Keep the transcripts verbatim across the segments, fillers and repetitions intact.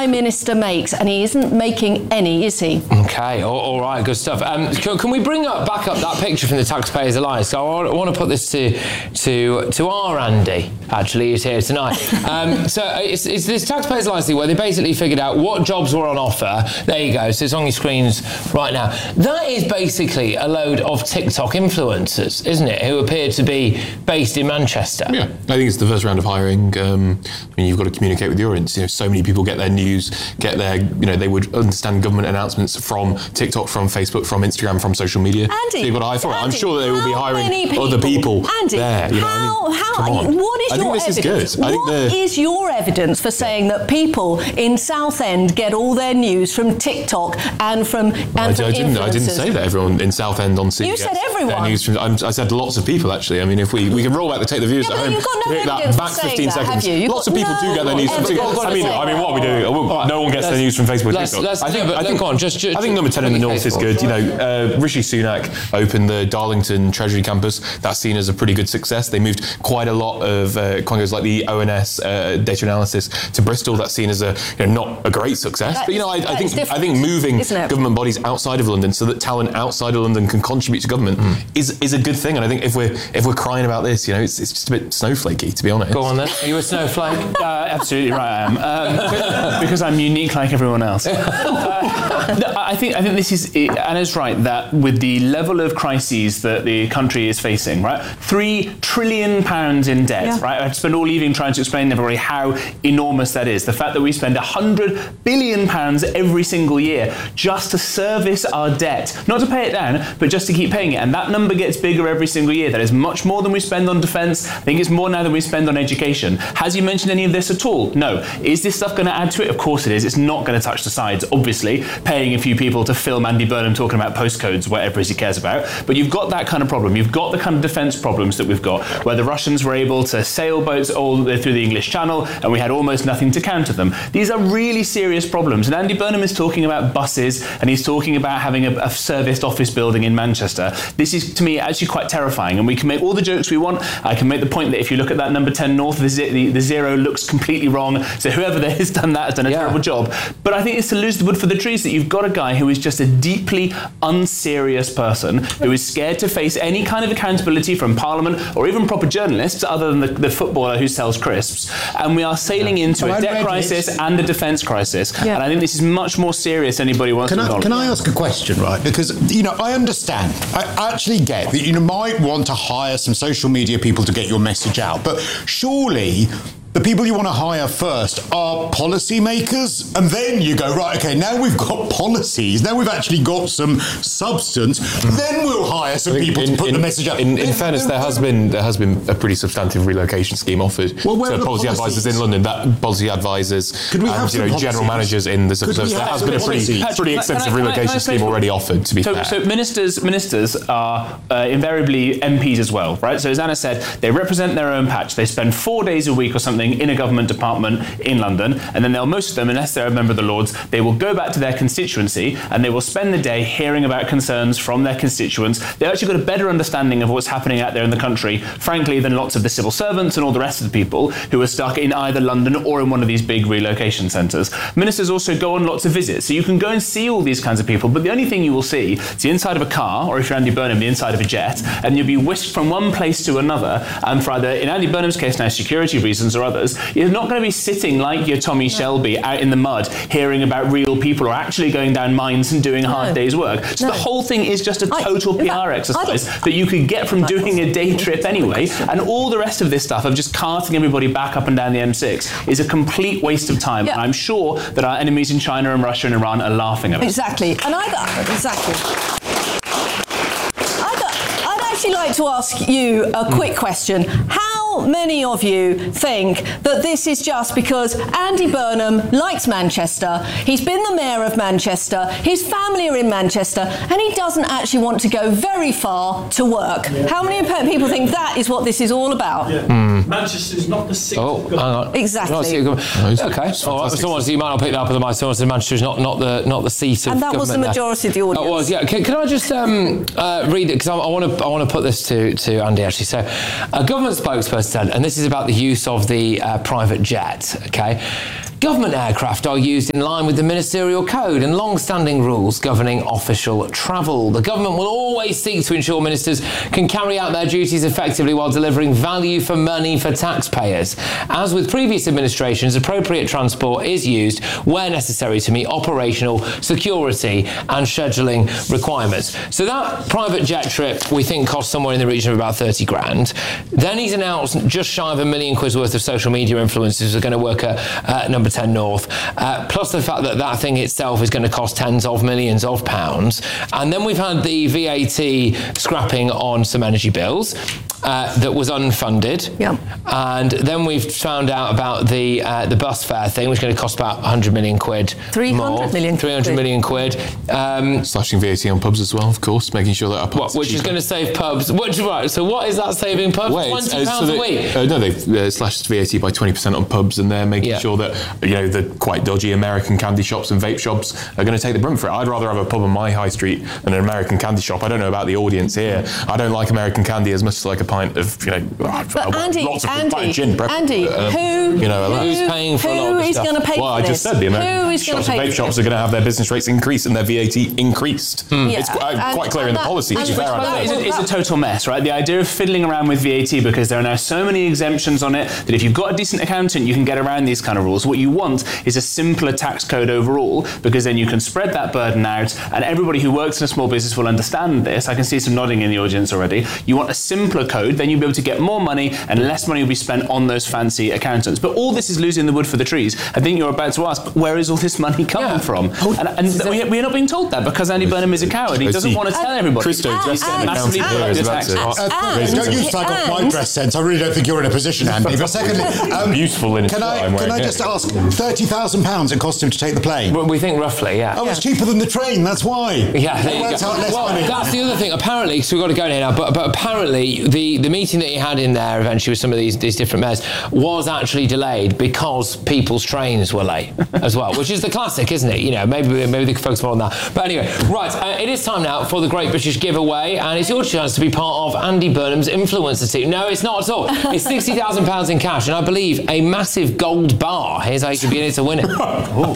Prime Minister makes, and he isn't making any, is he? Okay, all, all right, good stuff. Um, can, can we bring up back up that picture from the Taxpayers Alliance? So I want, I want to put this to to to our Andy. Actually, who's here tonight. Um, so it's, it's this Taxpayers Alliance thing where they basically figured out what jobs were on offer. There you go. So it's on your screens right now. That is basically a load of TikTok influencers, isn't it? Who appear to be based in Manchester. Yeah, I think it's the first round of hiring. Um, I mean, you've got to communicate with the audience. You know, so many people get their news, get their, you know, they would understand government announcements from TikTok, from Facebook, from Instagram, from social media. Andy, so you've got to hire for it. I'm Andy, sure that they will be hiring people, other people Andy, there. You know, how, I mean, how, come on. what is I your think this evidence? is good. I think What the, is your evidence for saying that people in Southend get all their news from TikTok and from and I, from I didn't. influencers? I didn't say that everyone in Southend on C B S. You said everyone. Their news from, I'm, I said lots of people actually. I mean, if we, we can roll back the take the views Yeah, at but home. you've got no take evidence that for back saying fifteen that, seconds. have you? You've Lots got of people no do get their news from evidence TikTok. for I mean, saying I mean, that. what we do? Right, no one gets their let's- news from Facebook. let's- TikTok. let's- I think. no, I think. go on, just- just- I think number ten in the just- north is good. You know, uh, Rishi Sunak opened the Darlington Treasury campus. That's seen as a pretty good success. They moved quite a lot of uh, congos like the O N S uh, data analysis to Bristol. That's seen as a you know, not a great success. That but you is- know, I, I that think is different, I think moving isn't it? government bodies outside of London so that talent outside of London can contribute to government mm. is is a good thing. And I think if we're if we're crying about this, you know, it's, it's just a bit snowflakey, to be honest. Go on then. Are you a snowflake? Uh, absolutely right, I am. Um, because I'm unique like everyone else. Uh, I think I think this is, Anna's right, that with the level of crises that the country is facing, right, three trillion pounds in debt, yeah. right? I've spent all evening trying to explain to everybody how enormous that is. The fact that we spend one hundred billion pounds every single year just to service our debt, not to pay it down, but just to keep paying it. And that number gets bigger every single year. That is much more than we spend on defence. I think it's more now than we spend on education. Has he mentioned any of this at all? No. Is this stuff going to add to it? Of course it is. It's not going to touch the sides, obviously, paying a few people to film Andy Burnham talking about postcodes, whatever it is he cares about. But you've got that kind of problem. You've got the kind of defence problems that we've got, where the Russians were able to sail boats all the way through the English Channel, and we had almost nothing to counter them. These are really serious problems. And Andy Burnham is talking about buses, and he's talking about having a, a serviced office building in Manchester. This is, to me, actually quite terrifying. And we can make all the jokes we want. I can make the point that if you look at that number ten North, the, the, the zero looks completely wrong. So whoever there has done that has done a yeah. terrible job. But I think it's to lose the wood for the trees that you've got a guy who is just a deeply unserious person who is scared to face any kind of accountability from Parliament or even proper journalists other than the, the footballer who sells crisps. And we are sailing yeah. into so a I debt crisis it. and a defence crisis. Yeah. And I think this is much more serious than anybody wants can to I, acknowledge. Can I ask a question, right? Because, you know, I understand. I actually get that you might want to hire some social media people to get your message out. But surely the people you want to hire first are policymakers, and then you go, right, okay, now we've got policies, now we've actually got some substance, then we'll hire some people in, to put in, the message out. In, in fairness, there has been there has been a pretty substantive relocation scheme offered well, to policy advisors in London. That policy advisers Could we and have you know, some general policies? managers in the civil service. There has been a pretty, pretty extensive relocation scheme already offered, to be so, fair. So ministers ministers are uh, invariably M Ps as well, right? So as Anna said, they represent their own patch. They spend four days a week or something in a government department in London, and then they'll, most of them, unless they're a member of the Lords, they will go back to their constituency and they will spend the day hearing about concerns from their constituents. They've actually got a better understanding of what's happening out there in the country, frankly, than lots of the civil servants and all the rest of the people who are stuck in either London or in one of these big relocation centres. Ministers also go on lots of visits, so you can go and see all these kinds of people, but the only thing you will see is the inside of a car, or if you're Andy Burnham, the inside of a jet, and you'll be whisked from one place to another, and for either, in Andy Burnham's case now, security reasons or others, you're not going to be sitting like your Tommy no. Shelby out in the mud hearing about real people or actually going down mines and doing a hard no. day's work. So no. the whole thing is just a total I, P R fact, exercise that you could get from doing a day trip anyway, and all the rest of this stuff of just carting everybody back up and down the M six is a complete waste of time. Yeah. And I'm sure that our enemies in China and Russia and Iran are laughing at us. Exactly. And I exactly. I'd, I'd actually like to ask you a quick question. How many of you think that this is just because Andy Burnham likes Manchester, he's been the mayor of Manchester, his family are in Manchester, and he doesn't actually want to go very far to work? Yeah. How many people think that is what this is all about? Yeah. Mm. Manchester is not the seat oh, of government. Exactly. No, okay. All right. Someone, you might not pick that up at the mic. Someone said Manchester is not, not the not the seat of and that government. was the majority there. of the audience. It was, yeah. Can, can I just um, uh, read it, because I want to I want to put this to to Andy actually. So, a government spokesperson said, and this is about the use of the uh, private jet. Okay. Government aircraft are used in line with the ministerial code and long-standing rules governing official travel. The government will always seek to ensure ministers can carry out their duties effectively while delivering value for money for taxpayers. As with previous administrations, appropriate transport is used where necessary to meet operational, security and scheduling requirements. So that private jet trip we think cost somewhere in the region of about thirty grand. Then he's announced just shy of a million quid's worth of social media influencers are going to work at uh, number ten North, uh, plus the fact that that thing itself is going to cost tens of millions of pounds. And then we've had the V A T scrapping on some energy bills uh, that was unfunded. Yep. And then we've found out about the uh, the bus fare thing, which is going to cost about one hundred million quid three hundred more. million three hundred million quid. Um, Slashing V A T on pubs as well, of course, making sure that our pubs what, which is going to save pubs. Which, right, so what is that saving pubs? Well, twenty it's- pounds uh, so a they- week? Uh, no, they've uh, slashed V A T by twenty percent on pubs, and they're making Yeah. sure that, you know, the quite dodgy American candy shops and vape shops are going to take the brunt for it. I'd rather have a pub on my high street than an American candy shop. I don't know about the audience here. I don't like American candy as much as like a pint of, you know, But uh, Andy, lots of Andy, pint of gin. Andy, um, who, you know, Who's paying for a lot of who the is stuff? going to pay well, for I this? just said the American Who is going shops to and pay vape for shops this? are going to have their business rates increased and their V A T increased. Yeah, It's quite, and- quite clear in and the that- policy. and to be which fair, by I the way think. It's a, it's a total mess, right? The idea of fiddling around with V A T, because there are now so many exemptions on it that if you've got a decent accountant, you can get around these kind of rules. What you want is a simpler tax code overall, because then you can spread that burden out, and everybody who works in a small business will understand this. I can see some nodding in the audience already. You want a simpler code, then you'll be able to get more money, and less money will be spent on those fancy accountants. But all this is losing the wood for the trees. I think you're about to ask, where is all this money coming Yeah. from? And, and we, we're not being told that because Andy Burnham is a coward. He I doesn't see. want to tell everybody. Christo, And- just and- an accountant and- here is and- about to. and- Uh, please, don't you slag off my and- dress sense. I really don't think you're in a position, Andy. But secondly, um, Beautiful in its can what I I'm can I wearing just here. ask? Thirty thousand pounds it cost him to take the plane. Well, we think roughly, yeah. Oh, it's cheaper than the train. That's why. Yeah, there It you works go. out less Well, money. that's the other thing. Apparently, so we've got to go here now, but, but apparently the, the meeting that he had in there eventually with some of these, these different mayors was actually delayed because people's trains were late as well, which is the classic, isn't it? You know, maybe maybe they could focus more on that. But anyway, right, uh, it is time now for the Great British Giveaway, and it's your chance to be part of Andy Burnham's influencer team. No, it's not at all. It's sixty thousand pounds in cash, and I believe a massive gold bar. Here's how you could be in it to win it. Ooh.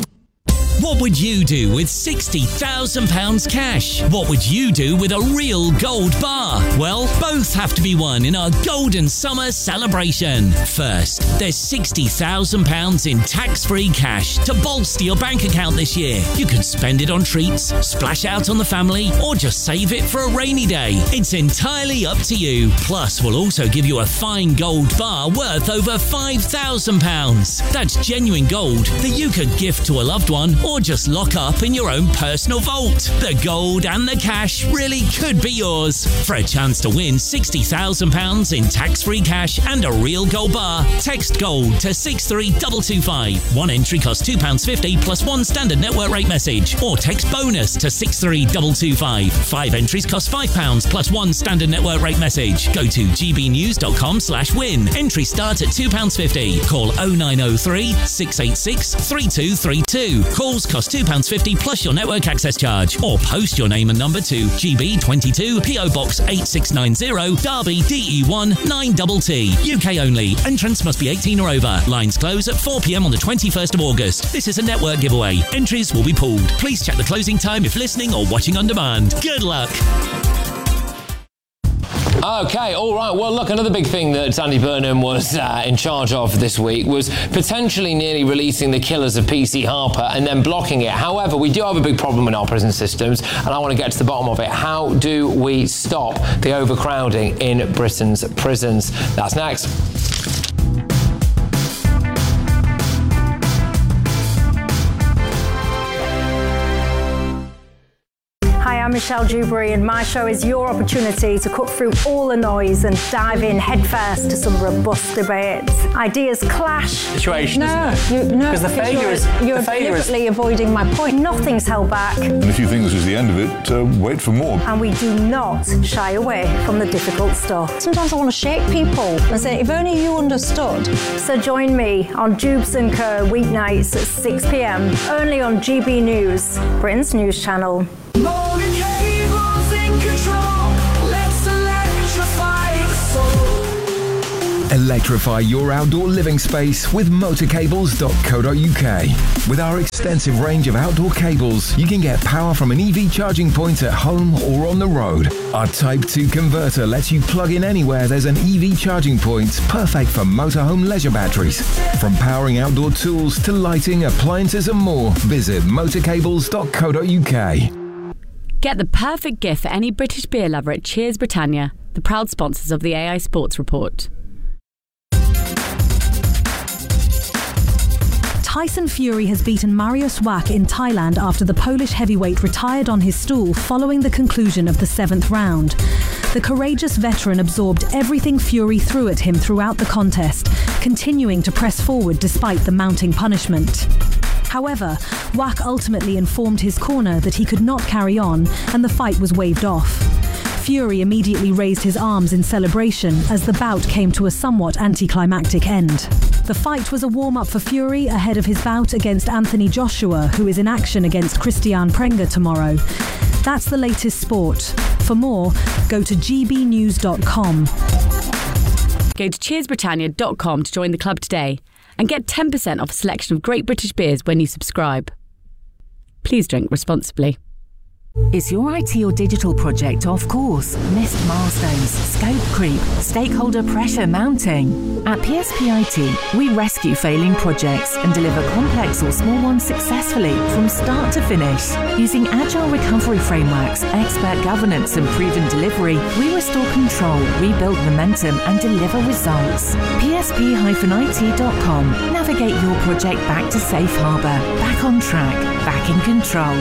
What would you do with sixty thousand pounds cash? What would you do with a real gold bar? Well, both have to be won in our Golden Summer celebration. First, there's sixty thousand pounds in tax-free cash to bolster your bank account this year. You can spend it on treats, splash out on the family, or just save it for a rainy day. It's entirely up to you. Plus, we'll also give you a fine gold bar worth over five thousand pounds. That's genuine gold that you could gift to a loved one or just lock up in your own personal vault. The gold and the cash really could be yours. For a chance to win sixty thousand pounds in tax-free cash and a real gold bar, text GOLD to six three two two five. One entry costs two pounds fifty plus one standard network rate message, or text BONUS to six three two two five. Five entries cost five pounds plus one standard network rate message. Go to gbnews.com slash win. Entry starts at two pounds fifty. Call oh nine oh three, six eight six, three two three two. Calls cost two pounds fifty plus your network access charge, or post your name and number to G B twenty-two P O Box eight six nine zero, Derby D E one nine T T. U K only. Entrance must be eighteen or over. Lines close at four p m on the twenty-first of August. This is a network giveaway. Entries will be pulled. Please check the closing time if listening or watching on demand. Good luck. Okay, all right. Well, look, another big thing that Andy Burnham was uh, in charge of this week was potentially nearly releasing the killers of P C Harper and then blocking it. However, we do have a big problem in our prison systems, and I want to get to the bottom of it. How do we stop the overcrowding in Britain's prisons? That's next. Hi, I'm Michelle Dewberry, and my show is your opportunity to cut through all the noise and dive in headfirst to some robust debates. Ideas clash. Situation, No, isn't it? you, no, Because the failure you're, is- you're the failure is- deliberately avoiding my point. Nothing's held back, And if you think this is the end of it, uh, wait for more. and we do not shy away from the difficult stuff. Sometimes I want to shake people and say, if only you understood. So join me on Jubes and Co weeknights at six p m only on G B News, Britain's news channel. Morgan cables in control. Let's electrify the soul. Electrify your outdoor living space with motor cables dot co dot uk. With our extensive range of outdoor cables, you can get power from an E V charging point at home or on the road. Our Type two converter lets you plug in anywhere there's an E V charging point, perfect for motorhome leisure batteries. From powering outdoor tools to lighting, appliances and more, visit motor cables dot co dot uk. Get the perfect gift for any British beer lover at Cheers Britannia, the proud sponsors of the A I Sports Report. Tyson Fury has beaten Mariusz Wach in Thailand after the Polish heavyweight retired on his stool following the conclusion of the seventh round. The courageous veteran absorbed everything Fury threw at him throughout the contest, continuing to press forward despite the mounting punishment. However, Wach ultimately informed his corner that he could not carry on and the fight was waved off. Fury immediately raised his arms in celebration as the bout came to a somewhat anticlimactic end. The fight was a warm-up for Fury ahead of his bout against Anthony Joshua, who is in action against Christian Prenga tomorrow. That's the latest sport. For more, go to g b news dot com. Go to cheers britannia dot com to join the club today and get ten percent off a selection of great British beers when you subscribe. Please drink responsibly. Is your I T or digital project off course? Missed milestones, scope creep, stakeholder pressure mounting? At P S P I T, we rescue failing projects and deliver complex or small ones successfully from start to finish. Using agile recovery frameworks, expert governance and proven delivery, we restore control, rebuild momentum and deliver results. P S P I T dot com. Navigate your project back to safe harbour, back on track, back in control.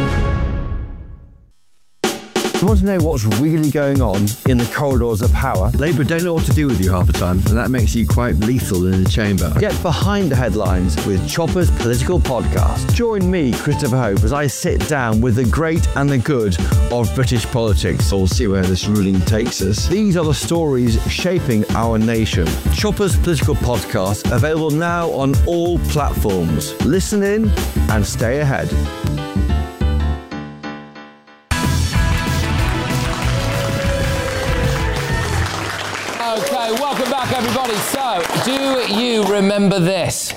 You want to know what's really going on in the corridors of power? Labour don't know what to do with you half the time, and that makes you quite lethal in the chamber. Get behind the headlines with Chopper's Political Podcast. Join me, Christopher Hope, as I sit down with the great and the good of British politics. We'll see where this ruling takes us. These are the stories shaping our nation. Chopper's Political Podcast, available now on all platforms. Listen in and stay ahead. Okay, welcome back everybody. So, do you remember this?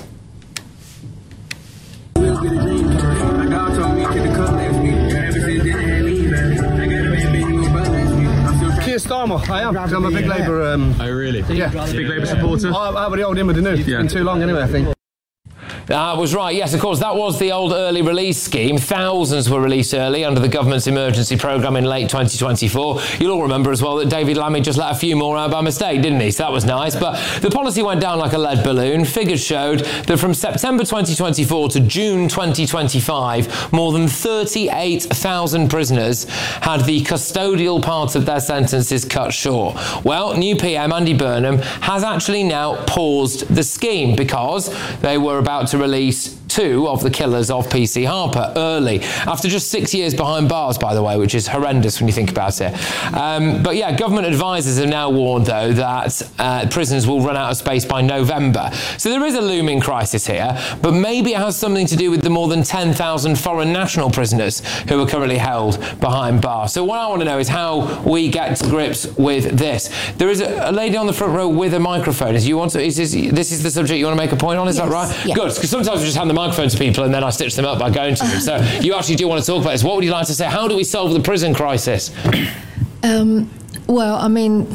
Keir Starmer, I am, because I'm a big Labour... Um, oh, really? Yeah. Big Labour supporter? I, I would the old in with the new. It's yeah. been too long anyway, I think. That was right, yes, of course, that was the old early release scheme. Thousands were released early under the government's emergency programme in late twenty twenty-four. You'll all remember as well that David Lammy just let a few more out by mistake, didn't he? So that was nice. But the policy went down like a lead balloon. Figures showed that from September twenty twenty-four to June twenty twenty-five, more than thirty-eight thousand prisoners had the custodial part of their sentences cut short. Well, new P M Andy Burnham has actually now paused the scheme because they were about to release two of the killers of P C Harper early, after just six years behind bars, by the way, which is horrendous when you think about it. Um, but yeah, government advisors have now warned, though, that uh, prisons will run out of space by November. So there is a looming crisis here, but maybe it has something to do with the more than ten thousand foreign national prisoners who are currently held behind bars. So what I want to know is how we get to grips with this. There is a, a lady on the front row with a microphone. Is you want to? Is this, this is the subject you want to make a point on? Is yes. that right? Yeah. Good, because sometimes we just hand the microphone to people and then I stitch them up by going to them. So you actually do want to talk about this. What would you like to say? How do we solve the prison crisis? Um, well, I mean,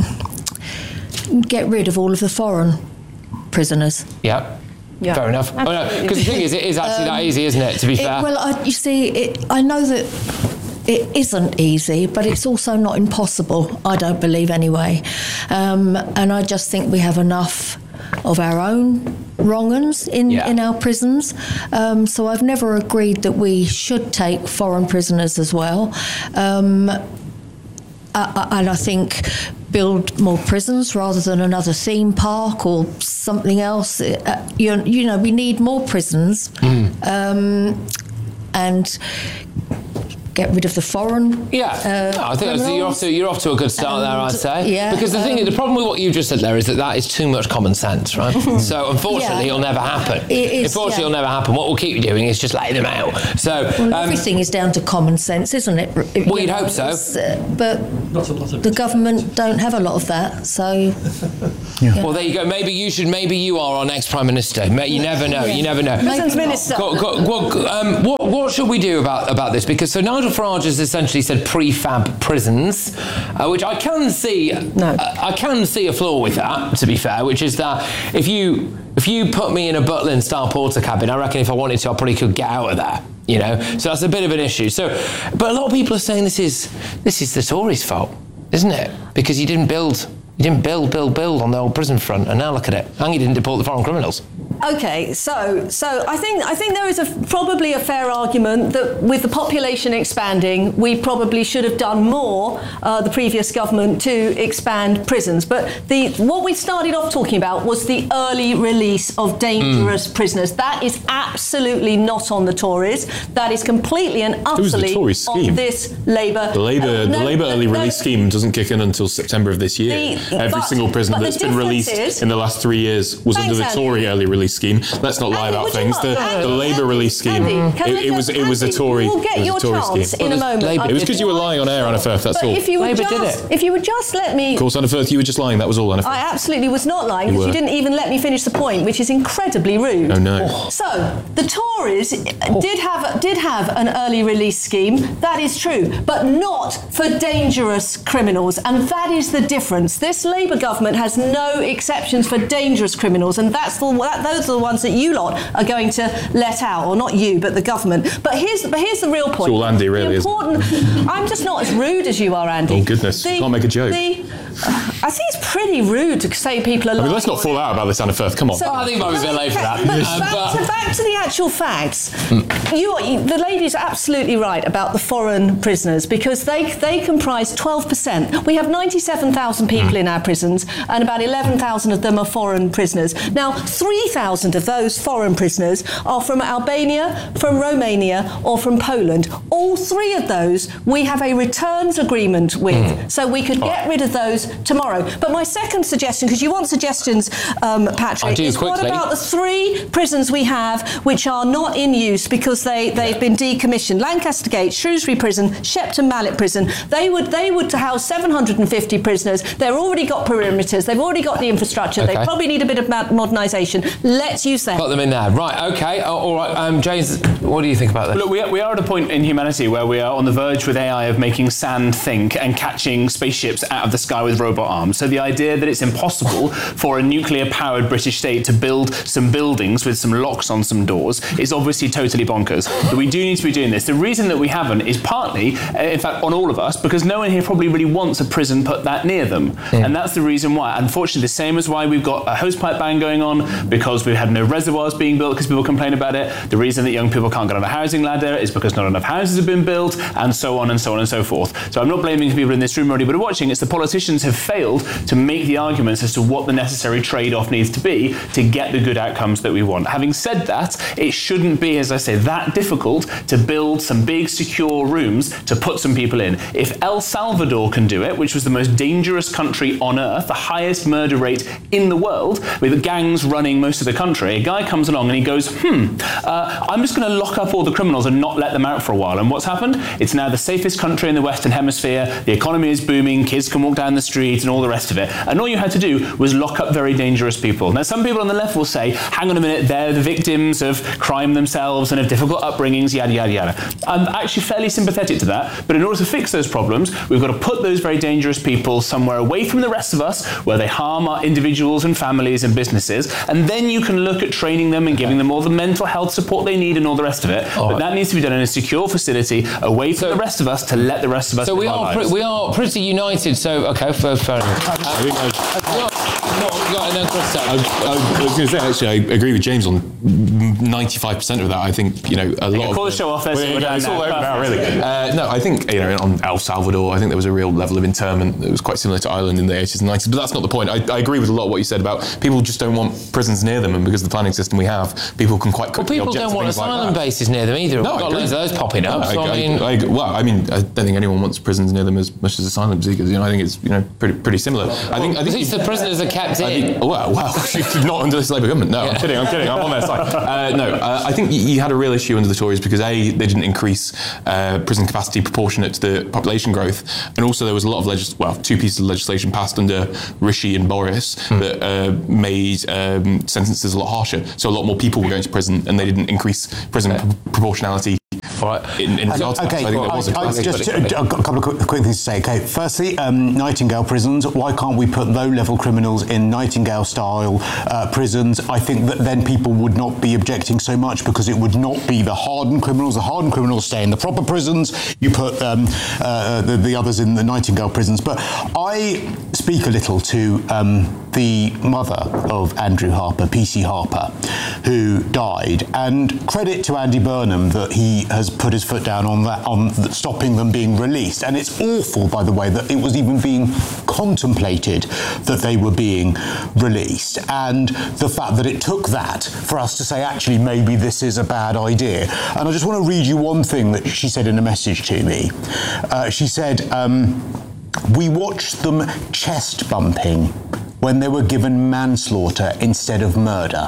get rid of all of the foreign prisoners. Yeah. Yeah. Fair enough. Because oh, no, the thing is, it is actually um, that easy, isn't it, to be it, fair? Well, I, you see, it, I know that it isn't easy, but it's also not impossible, I don't believe anyway. Um, and I just think we have enough of our own wrong-uns in, yeah. in our prisons. Um, so I've never agreed that we should take foreign prisoners as well. Um, I, I, and I think build more prisons rather than another theme park or something else. Uh, you, you know, we need more prisons. Mm. Um, and get rid of the foreign. Yeah, uh, no, I think that's, you're off to you're off to a good start And, there, I'd say. yeah, because the thing, um, the problem with what you just said there is that that is too much common sense, right? So unfortunately, Yeah. it'll never happen. It is, unfortunately, yeah. it'll never happen. What we'll keep doing is just letting them out. So Well, um, everything is down to common sense, isn't it? You Well, you'd know, hope so. it's, uh, but the government don't have a lot of that, so. Well, there you go. Maybe you should. Maybe you are our next prime minister. Ma- You never know. You never know. Prisons minister. Go- go- go- um, what, what should we do about, about this? Because so Nigel Farage has essentially said prefab prisons, uh, which I can see. No. Uh, I can see a flaw with that. To be fair, which is that if you if you put me in a Butlin style porter cabin, I reckon if I wanted to, I probably could get out of there. You know, so that's a bit of an issue. So, but a lot of people are saying this is this is the Tories' fault, isn't it? Because you didn't build. You didn't build, build, build on the old prison front, and now look at it. And you didn't deport the foreign criminals. Okay, so so I think I think there is a probably a fair argument that with the population expanding, we probably should have done more, uh, the previous government, to expand prisons. But the what we started off talking about was the early release of dangerous mm. prisoners. That is absolutely not on the Tories. That is completely and utterly on this Labour. The Labour, uh, the no, Labour no, early no, release scheme doesn't kick in until September of this year. The, Every but, single prison but that's the been released is, in the last three years was Thanks, under the Andy. Tory early release scheme. Let's not lie Andy, about would you things. not- The, Andy, the Labour release scheme, Andy, can I it, it was just- it was a Andy, Tory. you will get it was your a Tory chance scheme. in a moment. Labour, it was because you were lying on air, Anna Firth. That's but all. if you would Labour just, did it. if you would just let me. Of course, Anna Firth, you were just lying. That was all, Anna Firth. I absolutely was not lying You because you were. didn't even let me finish the point, which is incredibly rude. Oh, no. So the Tories did have did have an early release scheme. That is true, but not for dangerous criminals, and that is the difference. This Labour government has no exceptions for dangerous criminals, and that's the that, those are the ones that you lot are going to let out, or not you, but the government. But here's but here's the real point. It's all Andy, really, The isn't important. I'm just not as rude as you are, Andy. Oh, goodness. The- Can't make a joke. the- I think it's pretty rude to say people are I lying. mean, let's not fall out about this, Anna Firth. Come on. So- I think might be a bit late for that. But Um, back, but- to, back to the actual facts. You, you, the lady's absolutely right about the foreign prisoners because they they comprise twelve percent. We have ninety-seven thousand people in our prisons, and about eleven thousand of them are foreign prisoners. Now, three thousand of those foreign prisoners are from Albania, from Romania, or from Poland. All three of those we have a returns agreement with, so we could get rid of those tomorrow. But my second suggestion, because you want suggestions, um, Patrick, I do is what quickly. about the three prisons we have which are not in use because they, they've been decommissioned? Lancaster Gate, Shrewsbury Prison, Shepton Mallet Prison. They would they would house seven hundred fifty prisoners. They've already got perimeters. They've already got the infrastructure. Okay. They probably need a bit of modernisation. Let's use them. Put them in there. Right, okay. Oh, all right. Um, James, what do you think about this? Look, we are, we are at a point in humanity where we are on the verge with A I of making sand think and catching spaceships out of the sky with robot arms. So the idea that it's impossible for a nuclear-powered British state to build some buildings with some locks on some doors is obviously totally bonkers. But we do need to be doing this. The reason that we haven't is partly, uh, in fact, on all of us, because no one here probably really wants a prison put that near them. Yeah. And that's the reason why. Unfortunately, the same as why we've got a hosepipe ban going on, because we've had no reservoirs being built because people complain about it. The reason that young people can't get on a housing ladder is because not enough houses have been built, and so on and so on and so forth. So I'm not blaming the people in this room or anybody watching. It's the politicians have failed to make the arguments as to what the necessary trade-off needs to be to get the good outcomes that we want. Having said that, it shouldn't be, as I say, that difficult to build some big secure rooms to put some people in. If El Salvador can do it, which was the most dangerous country on earth, the highest murder rate in the world, with gangs running most of the country, a guy comes along and he goes, hmm, uh, I'm just going to lock up all the criminals and not let them out for a while. And what's happened? It's now the safest country in the Western Hemisphere. The economy is booming. Kids can walk down the street and all the rest of it. And all you had to do was lock up very dangerous people. Now, some people on the left will say, hang on a minute, they're the victims of crime themselves and of difficult upbringings, yada, yada, yada. I'm actually fairly sympathetic to that. But in order to fix those problems, we've got to put those very dangerous people somewhere away from the rest of us, where they harm our individuals and families and businesses. And then you can look at training them and giving them all the mental health support they need and all the rest of it. All but right. that needs to be done in a secure facility, away from the rest of us, to let the rest of us So we live our are pre- lives. we are pretty united. So okay, fair, fair enough. Uh, I think I- not, not, got and then Chris. I, I, I was going to say, actually, I agree with James on ninety-five percent of that. I think, you know, a lot of... Call the show off as well, yeah, it's all over now, Perfect. really. Uh, no, I think, you know, on El Salvador, I think there was a real level of internment that was quite similar to Ireland in the eighties and nineties, but that's not the point. I, I agree with a lot of what you said about people just don't want prisons near them, and because of the planning system we have, people can quite quickly Well, people object don't to want things like asylum that. bases near them either. No, We've I got agree. loads of those popping up. I, so, I, I, mean... I, well, I mean, I don't think anyone wants prisons near them as much as asylum seekers. You know, I think it's, you know, pretty pretty similar. I think I think At least the prisoners are kept I in. think, well, well, not under this Labour government. No, I'm kidding. I'm kidding. I'm on their side. Uh, no, uh, I think you, you had a real issue under the Tories because a they didn't increase uh, prison capacity proportionate to the population growth, and also there was a lot of legis- well, two pieces of legislation passed under Rishi and Boris Hmm. that uh, made um, sentences a lot harsher. So a lot more people were going to prison, and they didn't increase prison pr- proportionality. In, in regard to that. Okay, So I think well, there was a I, I, classic- just uh, a couple of quick, quick things to say. Okay, firstly, um, Nightingale prisons. Why can't we put low-level criminals in Nightingale-style uh, prisons? I think that then people would not be objecting so much because it would not be the hardened criminals. The hardened criminals stay in the proper prisons. You put um, uh, the, the others in the Nightingale prisons. But I speak a little to um, the mother of Andrew Harper, P C Harper, who died, and credit to Andy Burnham that he has put his foot down on that, on the, stopping them being released. And it's awful, by the way, that it was even being contemplated that they were being released. And the fact that it took that for us to say, actually, maybe this is a bad idea. And I just want to read you one thing that she said in a message to me. Uh, she said, um, we watched them chest bumping when they were given manslaughter instead of murder.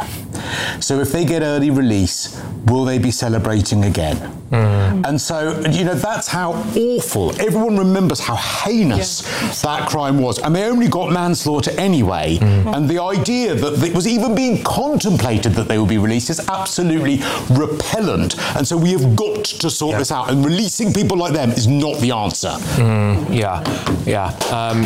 So if they get early release, will they be celebrating again? Mm. And so, you know, that's how awful. Everyone remembers how heinous yeah. that crime was. And they only got manslaughter anyway. Mm. And the idea that it was even being contemplated that they would be released is absolutely repellent. And so we have got to sort yeah. this out. And releasing people like them is not the answer. Mm, yeah, yeah. Um,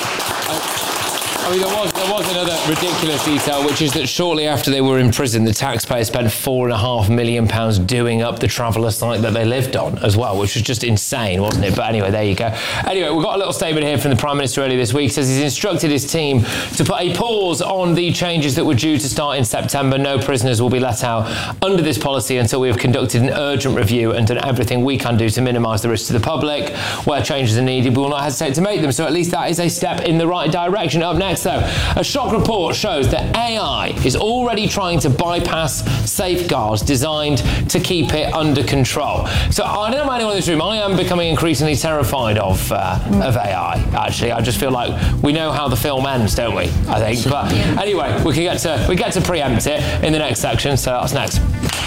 I mean, there was there was another ridiculous detail, which is that shortly after they were in prison, the taxpayer spent four and a half million pounds doing up the traveller site that they lived on as well, which was just insane, wasn't it? But anyway, there you go. Anyway, we've got a little statement here from the Prime Minister earlier this week. Says he's instructed his team to put a pause on the changes that were due to start in September. No prisoners will be let out under this policy until we have conducted an urgent review and done everything we can do to minimise the risk to the public. Where changes are needed, we will not hesitate to make them. So at least that is a step in the right direction. Up next, though, a shock report shows that A I is already trying to bypass safeguards designed to keep it under control. So I don't know about anyone in this room, I am becoming increasingly terrified of uh, of A I, actually. I just feel like we know how the film ends, don't we, I think. But anyway, we can get to, we get to preempt it in the next section, so that's next.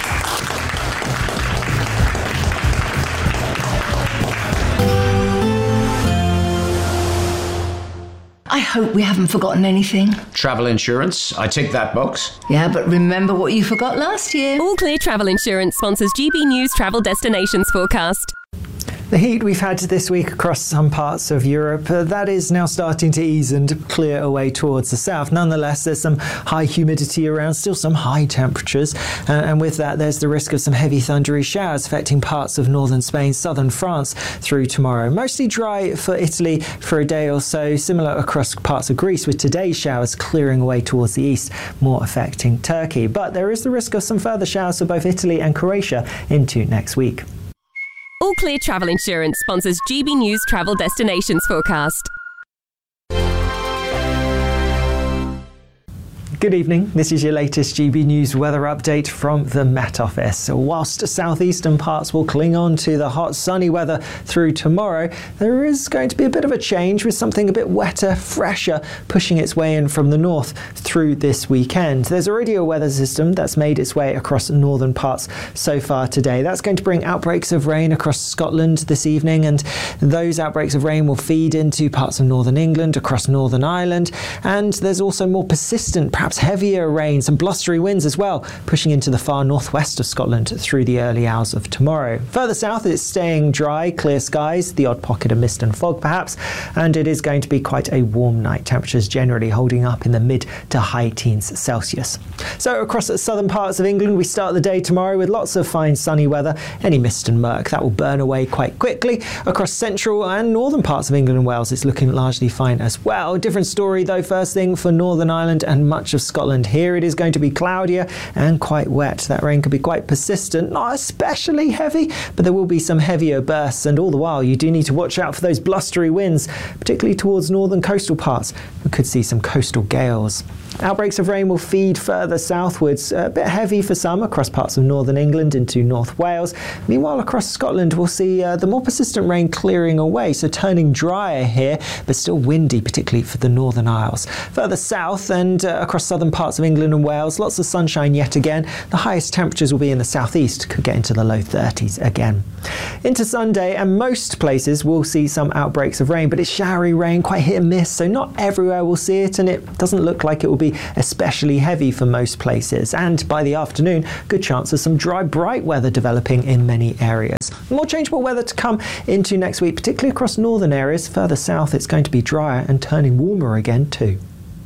I hope we haven't forgotten anything. Travel insurance, I tick that box. Yeah, but remember what you forgot last year. All Clear Travel Insurance sponsors G B News Travel Destinations Forecast. The heat we've had this week across some parts of Europe, uh, that is now starting to ease and clear away towards the south. Nonetheless, there's some high humidity around, still some high temperatures, uh, and with that there's the risk of some heavy thundery showers affecting parts of northern Spain, southern France through tomorrow. Mostly dry for Italy for a day or so, similar across parts of Greece, with today's showers clearing away towards the east, more affecting Turkey. But there is the risk of some further showers for both Italy and Croatia into next week. All Clear Travel Insurance sponsors G B News Travel Destinations Forecast. Good evening, this is your latest G B News weather update from the Met Office. Whilst southeastern parts will cling on to the hot sunny weather through tomorrow, there is going to be a bit of a change with something a bit wetter, fresher, pushing its way in from the north through this weekend. There's already a weather system that's made its way across northern parts so far today. That's going to bring outbreaks of rain across Scotland this evening, and those outbreaks of rain will feed into parts of northern England, across Northern Ireland, and there's also more persistent, perhaps perhaps heavier rain, some blustery winds as well, pushing into the far northwest of Scotland through the early hours of tomorrow. Further south, it's staying dry, clear skies, the odd pocket of mist and fog perhaps, and it is going to be quite a warm night. Temperatures generally holding up in the mid to high teens Celsius. So across the southern parts of England, we start the day tomorrow with lots of fine sunny weather. Any mist and murk, that will burn away quite quickly. Across central and northern parts of England and Wales, it's looking largely fine as well. Different story though, first thing for Northern Ireland and much of Scotland. Here it is going to be cloudier and quite wet. That rain can be quite persistent, not especially heavy, but there will be some heavier bursts, and all the while you do need to watch out for those blustery winds, particularly towards northern coastal parts. We could see some coastal gales. Outbreaks of rain will feed further southwards, a bit heavy for some across parts of northern England into North Wales. Meanwhile, across Scotland, we'll see uh, the more persistent rain clearing away, so turning drier here, but still windy, particularly for the Northern Isles. Further south and uh, across southern parts of England and Wales, lots of sunshine yet again. The highest temperatures will be in the southeast, could get into the low thirties again. Into Sunday, and most places will see some outbreaks of rain, but it's showery rain, quite hit and miss, so not everywhere will see it, and it doesn't look like it will be especially heavy for most places. And by the afternoon, good chance of some dry, bright weather developing in many areas. More changeable weather to come into next week, particularly across northern areas. Further south, it's going to be drier and turning warmer again too.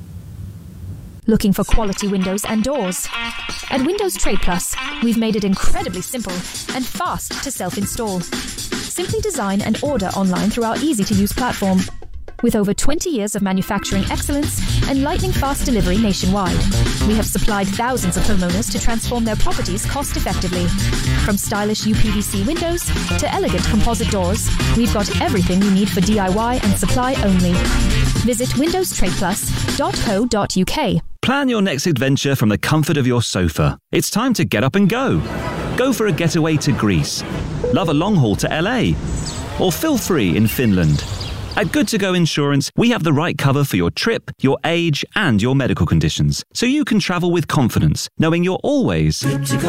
Looking for quality windows and doors? At Windows Trade Plus, we've made it incredibly simple and fast to self-install. Simply design and order online through our easy-to-use platform. With over twenty years of manufacturing excellence and lightning-fast delivery nationwide, we have supplied thousands of homeowners to transform their properties cost-effectively. From stylish U P V C windows to elegant composite doors, we've got everything you need for D I Y and supply only. Visit windows trade plus dot co dot U K. Plan your next adventure from the comfort of your sofa. It's time to get up and go. Go for a getaway to Greece. Love a long haul to L A. Or feel free in Finland. At Good To Go Insurance, we have the right cover for your trip, your age, and your medical conditions, so you can travel with confidence, knowing you're always good to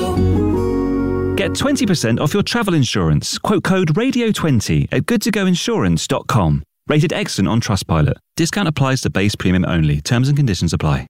go. Get twenty percent off your travel insurance. Quote code radio twenty at good to go insurance dot com. Rated excellent on Trustpilot. Discount applies to base premium only. Terms and conditions apply.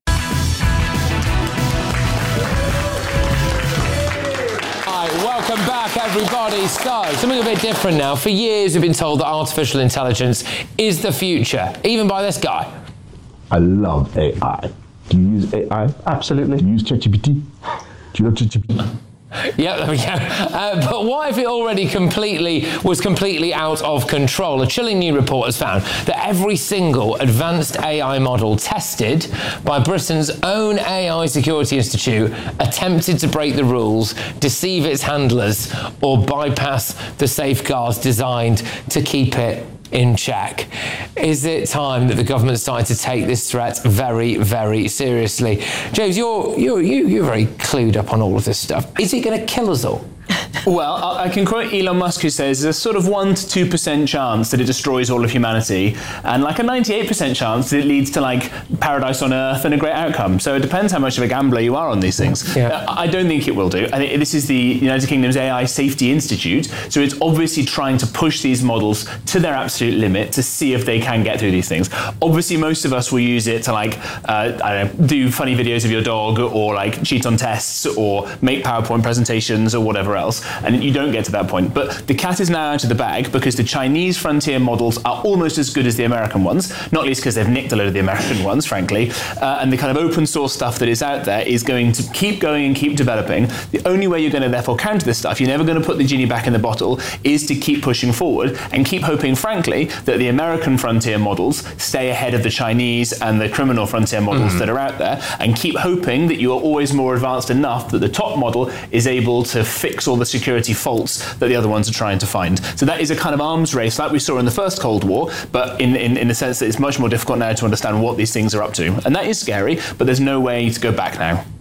Welcome back, everybody. So, something a bit different now. For years, we've been told that artificial intelligence is the future, even by this guy. I love A I. Do you use A I? Absolutely. Do you use ChatGPT? Do you love ChatGPT? Yeah, there we go. Uh, but what if it already completely was completely out of control? A chilling new report has found that every single advanced A I model tested by Britain's own A I Security Institute attempted to break the rules, deceive its handlers, or bypass the safeguards designed to keep it in check. Is it time that the government started to take this threat very, very seriously? James, you're you're you, you're very clued up on all of this stuff. Is it going to kill us all? Well, I can quote Elon Musk, who says there's a sort of one to two percent chance that it destroys all of humanity, and like a ninety-eight percent chance that it leads to like paradise on Earth and a great outcome. So it depends how much of a gambler you are on these things. Yeah. I don't think it will do. I think this is the United Kingdom's A I Safety Institute, so it's obviously trying to push these models to their absolute limit to see if they can get through these things. Obviously, most of us will use it to like uh, I don't know, do funny videos of your dog, or like cheat on tests, or make PowerPoint presentations, or whatever else. And you don't get to that point. But the cat is now out of the bag because the Chinese frontier models are almost as good as the American ones, not least because they've nicked a load of the American ones, frankly. Uh, and the kind of open source stuff that is out there is going to keep going and keep developing. The only way you're going to therefore counter this stuff, you're never going to put the genie back in the bottle, is to keep pushing forward and keep hoping, frankly, that the American frontier models stay ahead of the Chinese and the criminal frontier models mm. that are out there, and keep hoping that you are always more advanced enough that the top model is able to fix all the security faults that the other ones are trying to find. So that is a kind of arms race like we saw in the first Cold War, but in, in, in the sense that it's much more difficult now to understand what these things are up to. And that is scary, but there's no way to go back now.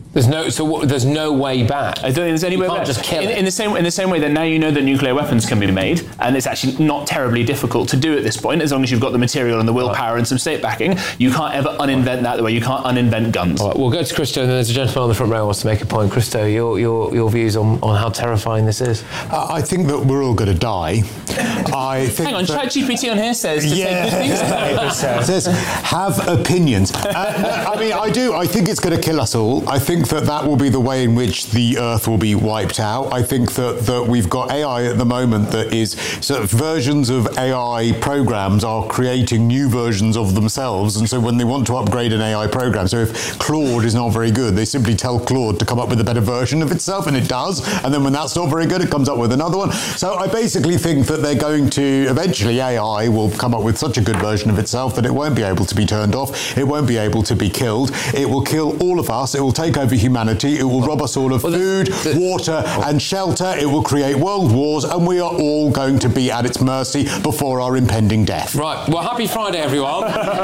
There's no, so what, there's no way back. I don't think there's any you way can't back. just kill in, it. in the same in the same way that now you know that nuclear weapons can be made, and it's actually not terribly difficult to do at this point, as long as you've got the material and the willpower and some state backing. You can't ever uninvent that the way you can't uninvent guns. All right, we'll go to Christo, and then there's a gentleman on the front row who wants to make a point. Christo, your your your views on, on how terrifying this is? Uh, I think that we're all going to die. I think Hang on, that, ChatGPT on here says to yeah, take good things. it says have opinions. Uh, I mean, I do. I think it's going to kill us all. I think that that will be the way in which the Earth will be wiped out. I think that, that we've got A I at the moment that is sort of versions of A I programs are creating new versions of themselves. And so when they want to upgrade an A I program, so if Claude is not very good, they simply tell Claude to come up with a better version of itself, and it does. And then when that's not very good, it comes up with another one. So I basically think that they're going to, eventually A I will come up with such a good version of itself that it won't be able to be turned off. It won't be able to be killed. It will kill all of us. It will take over humanity. It will rob us all of food, water and shelter. It will create world wars, and we are all going to be at its mercy before our impending death. Right, well, happy Friday, everyone.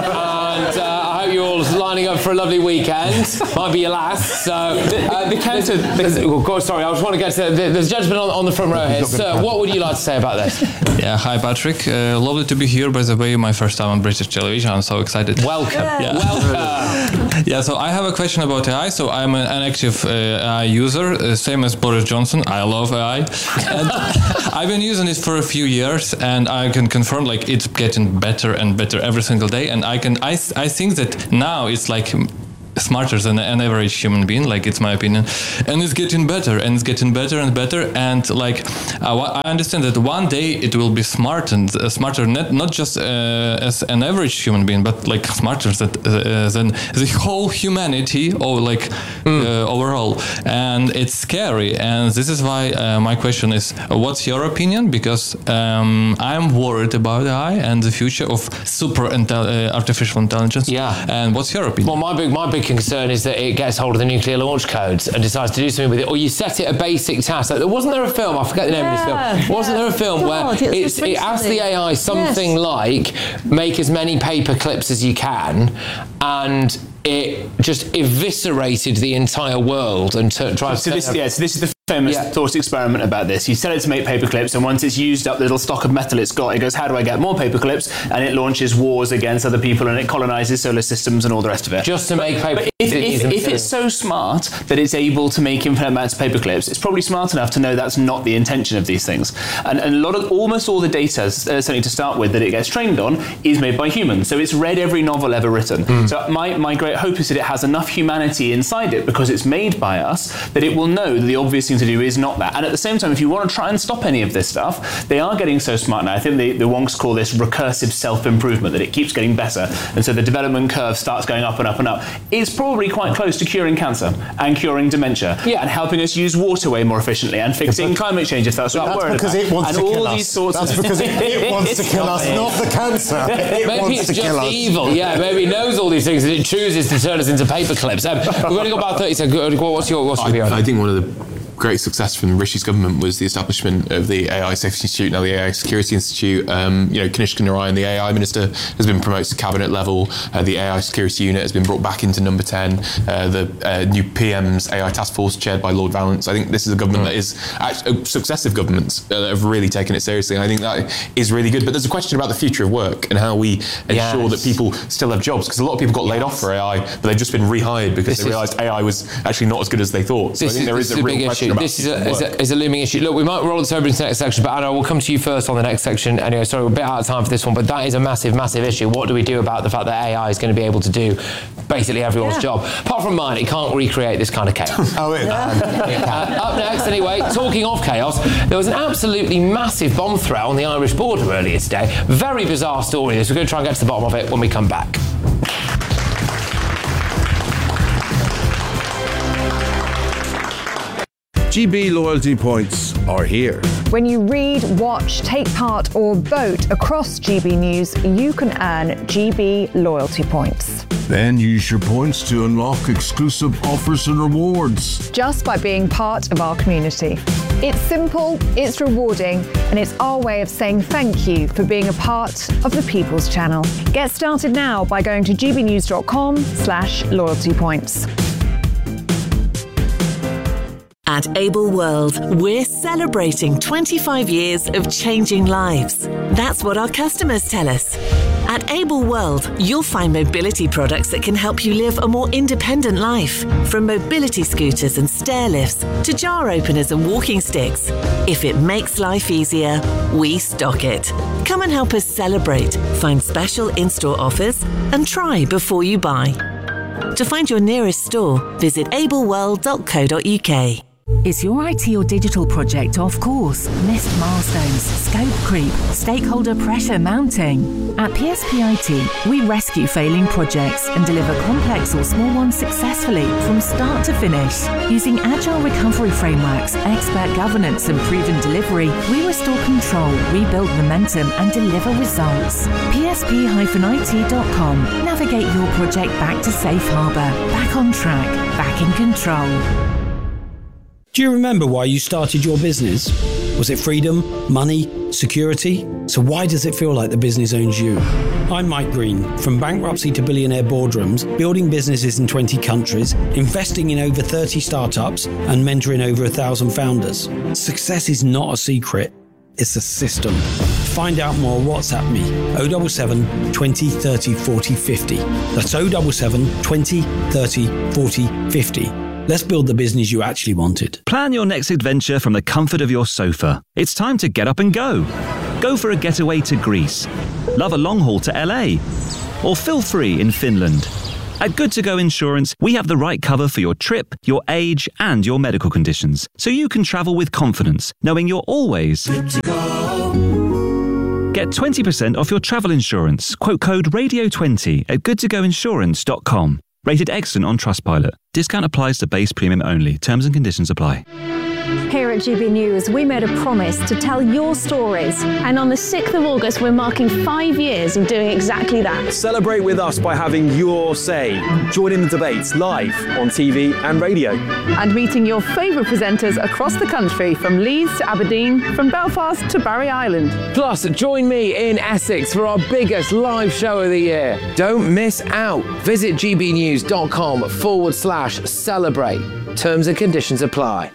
and uh, I hope you're all lining up for a lovely weekend. Might be your last. So, uh, the counter... Oh, God, sorry, I just want to get to... There's a gentleman on, on the front row here. Sir, what would you like to say about this? Yeah, hi, Patrick. Uh, lovely to be here. By the way, my first time on British television. I'm so excited. Welcome. Yeah. Welcome. Yeah, so I have a question about A I. So I'm an active uh, A I user, uh, same as Boris Johnson. I love A I. And I've been using it for a few years, and I can confirm like it's getting better and better every single day. And I can, I, I think that now it's like smarter than an average human being, like it's my opinion, and it's getting better and it's getting better and better, and like uh, I understand that one day it will be smart and uh, smarter, not, not just uh, as an average human being, but like smarter than, uh, than the whole humanity, or like mm. uh, overall, and it's scary. And this is why uh, my question is, uh, what's your opinion? Because um, I'm worried about A I and the future of super intel- uh, artificial intelligence. Yeah. And what's your opinion? Well, my big my big concern is that it gets hold of the nuclear launch codes and decides to do something with it, or you set it a basic task. Like, wasn't there a film? I forget the name yeah, of this film. Wasn't yeah. there a film God, where it, it's, it asks the A I something yes. like, make as many paper clips as you can, and it just eviscerated the entire world and t- tried so to... This, yeah, so this is the famous Yeah. thought experiment about this. You tell it to make paper clips, and once it's used up the little stock of metal it's got, it goes, how do I get more paper clips? And it launches wars against other people, and it colonizes solar systems and all the rest of it. Just to make paper But if, clips. if, if it's so smart that it's able to make infinite amounts of paper clips, it's probably smart enough to know that's not the intention of these things. And, and a lot of, almost all the data, uh, certainly to start with, that it gets trained on is made by humans. So it's read every novel ever written. Mm. So my, my great hope is that it has enough humanity inside it, because it's made by us, that it will know that the obvious thing to do is not that. And at the same time, if you want to try and stop any of this stuff, they are getting so smart now. I think the, the wonks call this recursive self-improvement, that it keeps getting better. And so the development curve starts going up and up and up. It's probably quite close to curing cancer and curing dementia, yeah. and helping us use water way more efficiently and fixing but, climate change, if that's what that's we're worried because about. It wants and to all kill these us. sorts That's of because it, it wants to kill us, not the cancer. It maybe wants it's to just kill us. evil. Yeah, maybe it knows all these things and it chooses to turn us into paper clips. Um, we've only got about thirty seconds. What's your what's your view on it? I think one of the great success from Rishi's government was the establishment of the A I Safety Institute, now the A I Security Institute. Um, you know, Kanishka Narayan, the A I Minister, has been promoted to cabinet level. Uh, the A I Security Unit has been brought back into number ten. Uh, the uh, new P M's A I Task Force, chaired by Lord Vallance. I think this is a government mm. that is actually, uh, successive governments uh, that have really taken it seriously. And I think that is really good. But there's a question about the future of work and how we ensure yes. that people still have jobs, because a lot of people got laid yes. off for A I, but they've just been rehired because this they realised A I was actually not as good as they thought. So I think is, there is a real question about this is a, is, a, is a looming issue. Look, we might roll this over into the next section, but Anna, we'll come to you first on the next section. Anyway, sorry, we're a bit out of time for this one, but that is a massive, massive issue. What do we do about the fact that A I is going to be able to do basically everyone's yeah. job? Apart from mine, it can't recreate this kind of chaos. oh, it, um, uh, up next, anyway, talking of chaos, there was an absolutely massive bomb threat on the Irish border earlier today. Very bizarre story. This. We're going to try and get to the bottom of it when we come back. G B loyalty points are here. When you read, watch, take part or vote across G B News, you can earn G B loyalty points. Then use your points to unlock exclusive offers and rewards. Just by being part of our community. It's simple, it's rewarding, and it's our way of saying thank you for being a part of the People's Channel. Get started now by going to gbnews.com slash loyalty points. At Able World, we're celebrating twenty-five years of changing lives. That's what our customers tell us. At Able World, you'll find mobility products that can help you live a more independent life. From mobility scooters and stair lifts to jar openers and walking sticks. If it makes life easier, we stock it. Come and help us celebrate, find special in-store offers, and try before you buy. To find your nearest store, visit able world dot co dot U K. Is your I T or digital project off course? Missed milestones, scope creep, stakeholder pressure mounting? At P S P I T, we rescue failing projects and deliver complex or small ones successfully from start to finish. Using agile recovery frameworks, expert governance and proven delivery, we restore control, rebuild momentum and deliver results. P S P I T dot com. Navigate your project back to safe harbour, back on track, back in control. Do you remember why you started your business? Was it freedom, money, security? So why does it feel like the business owns you? I'm Mike Green. From bankruptcy to billionaire boardrooms, building businesses in twenty countries, investing in over thirty startups, and mentoring over one thousand founders. Success is not a secret. It's a system. To find out more, WhatsApp me oh seven seven, twenty, thirty, forty, fifty. That's oh seven seven, twenty, thirty, forty, fifty. Let's build the business you actually wanted. Plan your next adventure from the comfort of your sofa. It's time to get up and go. Go for a getaway to Greece. Love a long haul to L A. Or feel free in Finland. At Good To Go Insurance, we have the right cover for your trip, your age, and your medical conditions, so you can travel with confidence, knowing you're always good to go. Get twenty percent off your travel insurance. Quote code radio twenty at good to go insurance dot com. Rated excellent on Trustpilot. Discount applies to base premium only. Terms and conditions apply. Here at G B News, we made a promise to tell your stories. And on the sixth of August, we're marking five years of doing exactly that. Celebrate with us by having your say. Join in the debates live on T V and radio. And meeting your favourite presenters across the country, from Leeds to Aberdeen, from Belfast to Barry Island. Plus, join me in Essex for our biggest live show of the year. Don't miss out. Visit gbnews.com forward slash celebrate. Terms and conditions apply.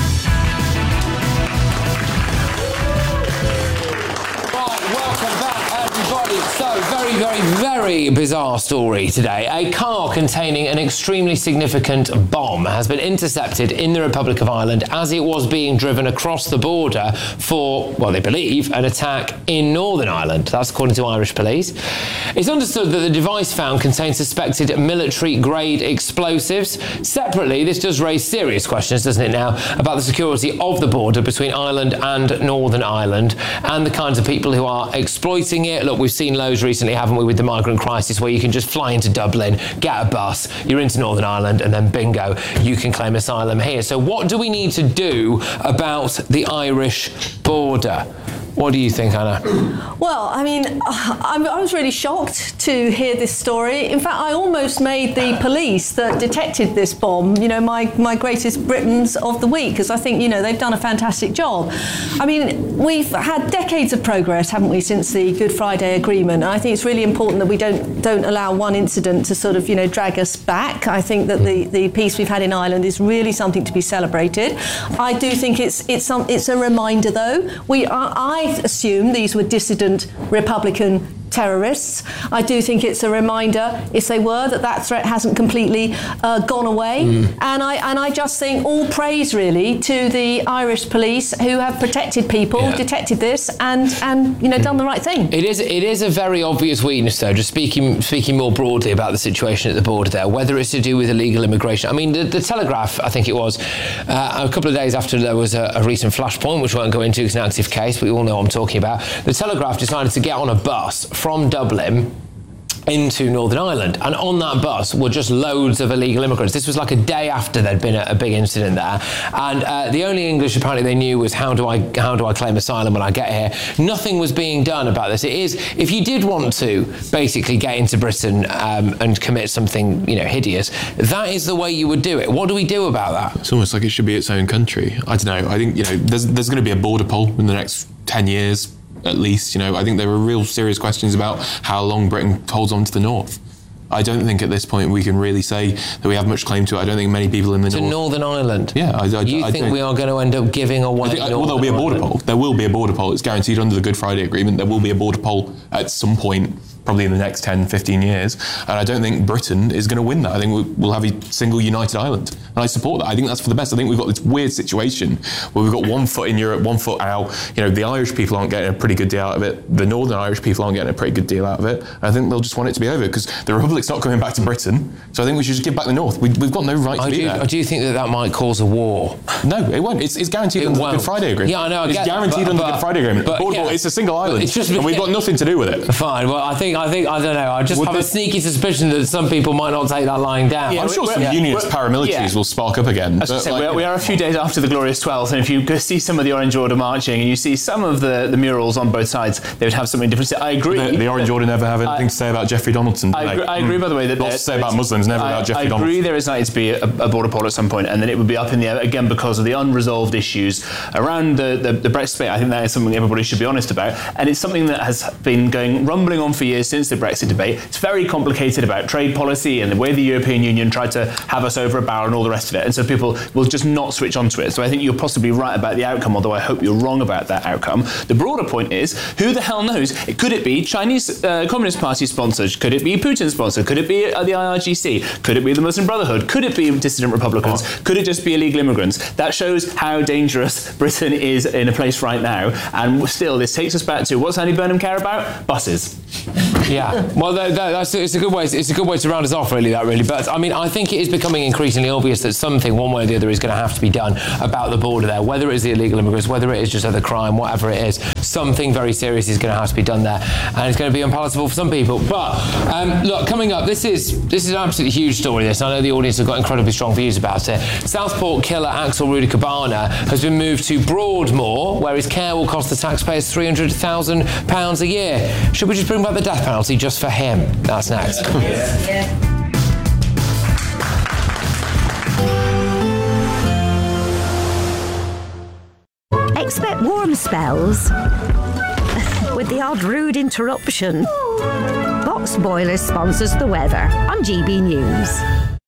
So, very, very, very bizarre story today. A car containing an extremely significant bomb has been intercepted in the Republic of Ireland as it was being driven across the border for, well, they believe, an attack in Northern Ireland. That's according to Irish police. It's understood that the device found contains suspected military-grade explosives. Separately, this does raise serious questions, doesn't it now, about the security of the border between Ireland and Northern Ireland and the kinds of people who are exploiting it. Look, we've seen loads recently, haven't we, with the migrant crisis, where you can just fly into Dublin, get a bus, you're into Northern Ireland, and then bingo, you can claim asylum here. So what do we need to do about the Irish border? What do you think, Anna? Well, I mean, I, I was really shocked to hear this story. In fact, I almost made the police that detected this bomb, you know, my, my greatest Britons of the week, because I think, you know, they've done a fantastic job. I mean, we've had decades of progress, haven't we, since the Good Friday Agreement. And I think it's really important that we don't don't allow one incident to sort of, you know, drag us back. I think that the, the peace we've had in Ireland is really something to be celebrated. I do think it's it's some it's a reminder, though. We are I I assume these were dissident Republican terrorists. I do think it's a reminder, if they were, that that threat hasn't completely uh, gone away. Mm. And I and I just think all praise really to the Irish police who have protected people, yeah. detected this, and and you know done the right thing. It is it is a very obvious weakness, though. Just speaking speaking more broadly about the situation at the border there, whether it's to do with illegal immigration. I mean, the, the Telegraph, I think it was, uh, a couple of days after there was a, a recent flashpoint, which we won't go into, it's an active case, but you all know what I'm talking about. The Telegraph decided to get on a bus from Dublin into Northern Ireland, and on that bus were just loads of illegal immigrants. This was like a day after there'd been a, a big incident there, and uh, the only English apparently they knew was how do I how do I claim asylum when I get here. Nothing was being done about this. It is, if you did want to basically get into Britain um, and commit something, you know, hideous, that is the way you would do it. What do we do about that? It's almost like it should be its own country. I don't know. I think, you know, there's there's going to be a border poll in the next ten years. At least, you know, I think there are real serious questions about how long Britain holds on to the north. I don't think at this point we can really say that we have much claim to it. I don't think many people in the to north. Northern Ireland. Yeah, I, I, you I think don't. we are going to end up giving away? I think, Northern well, there'll be a border Ireland? poll. There will be a border poll. It's guaranteed under the Good Friday Agreement. There will be a border poll at some point, probably in the next ten, fifteen years. And I don't think Britain is going to win that. I think we'll have a single united Ireland. And I support that. I think that's for the best. I think we've got this weird situation where we've got one foot in Europe, one foot out. You know, the Irish people aren't getting a pretty good deal out of it. The Northern Irish people aren't getting a pretty good deal out of it. And I think they'll just want it to be over because the Republic's not coming back to Britain. So I think we should just give back the North. We, we've got no right to I be do, there. Do you think that that might cause a war? No, it won't. It's, it's guaranteed It under won't. the Good Friday Agreement. Yeah, I know. I it's get- guaranteed but- under but- the Good Friday Agreement. but, Border yeah. poll, it's a single island. It's just- and we've got nothing to do with it. Fine. Well, I think I think I don't know. I just Would have a they- sneaky suspicion that some people might not take that lying down. I'm sure some we're- unionist we're- paramilitaries yeah. will spark up again. I was gonna but say, like, we, are, we are a few days after the Glorious twelfth, and if you go see some of the Orange Order marching and you see some of the, the murals on both sides, they would have something different to say. I agree. The, the Orange Order never have anything I- to say about Jeffrey Donaldson. do I they? agree, I agree Mm. by the way, that lots there- to say about it's- Muslims, never I, about Jeffrey I agree Donaldson. there is likely to be a, a border poll at some point, and then it would be up in the air again because of the unresolved issues around the, the, the Brexit debate. I think that is something everybody should be honest about, and it's something that has been going rumbling on for years since the Brexit debate. It's very complicated about trade policy and the way the European Union tried to have us over a barrel and all the rest of it, and so people will just not switch onto it. So I think you're possibly right about the outcome, although I hope you're wrong about that outcome. The broader point is, who the hell knows? Could it be Chinese uh, Communist Party sponsored? Could it be Putin sponsored? Could it be uh, the I R G C? Could it be the Muslim Brotherhood? Could it be dissident Republicans? Oh. Could it just be illegal immigrants? That shows how dangerous Britain is in a place right now. And still, this takes us back to, what's Andy Burnham care about? Buses. Yeah, well, that, that, that's it's a good way. It's a good way to round us off, really. That really, but I mean, I think it is becoming increasingly obvious that something, one way or the other, is going to have to be done about the border there. Whether it is the illegal immigrants, whether it is just other crime, whatever it is, something very serious is going to have to be done there, and it's going to be unpalatable for some people. But um, look, coming up, this is this is an absolutely huge story. This, I know the audience have got incredibly strong views about it. Southport killer Axel Rudy Cabana has been moved to Broadmoor, where his care will cost the taxpayers three hundred thousand pounds a year. Should we just bring back the death penalty just for him? That's next. Yeah. Yeah. Expect warm spells with the odd rude interruption. Box Boilers sponsors the weather on G B News.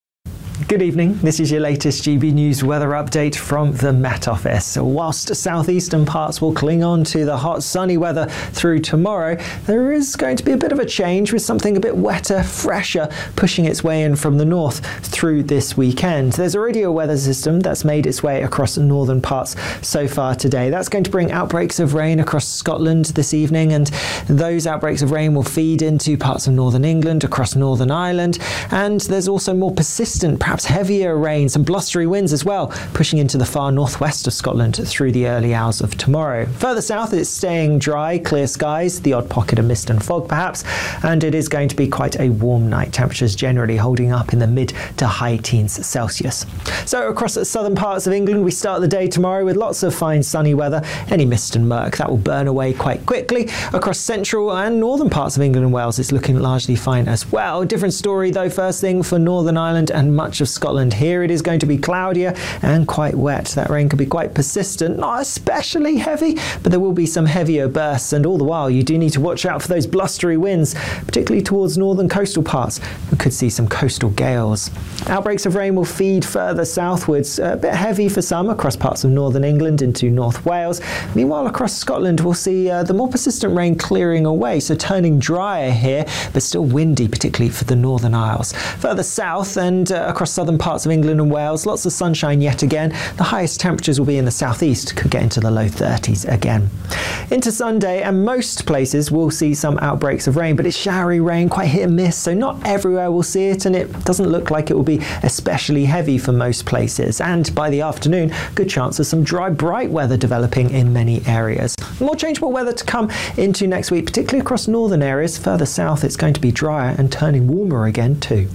Good evening, this is your latest G B News weather update from the Met Office. Whilst southeastern parts will cling on to the hot sunny weather through tomorrow, there is going to be a bit of a change with something a bit wetter, fresher, pushing its way in from the north through this weekend. There's already a weather system that's made its way across northern parts so far today. That's going to bring outbreaks of rain across Scotland this evening, and those outbreaks of rain will feed into parts of northern England, across Northern Ireland, and there's also more persistent, perhaps heavier rain, some blustery winds as well, pushing into the far northwest of Scotland through the early hours of tomorrow. Further south, it's staying dry, clear skies, the odd pocket of mist and fog perhaps, and it is going to be quite a warm night. Temperatures generally holding up in the mid to high teens Celsius. So across the southern parts of England, we start the day tomorrow with lots of fine sunny weather. Any mist and murk, that will burn away quite quickly. Across central and northern parts of England and Wales, it's looking largely fine as well. Different story though, first thing for Northern Ireland and much of Scotland. Here it is going to be cloudier and quite wet. That rain can be quite persistent, not especially heavy, but there will be some heavier bursts, and all the while you do need to watch out for those blustery winds, particularly towards northern coastal parts. We could see some coastal gales. Outbreaks of rain will feed further southwards, a bit heavy for some across parts of northern England into North Wales. Meanwhile, across Scotland we'll see uh, the more persistent rain clearing away, so turning drier here, but still windy, particularly for the Northern Isles. Further south and uh, across southern parts of England and Wales, lots of sunshine yet again. The highest temperatures will be in the southeast, could get into the low thirties again. Into Sunday, and most places will see some outbreaks of rain, but it's showery rain, quite hit and miss, so not everywhere will see it, and it doesn't look like it will be especially heavy for most places. And by the afternoon, good chance of some dry, bright weather developing in many areas. More changeable weather to come into next week, particularly across northern areas. Further south, it's going to be drier and turning warmer again too.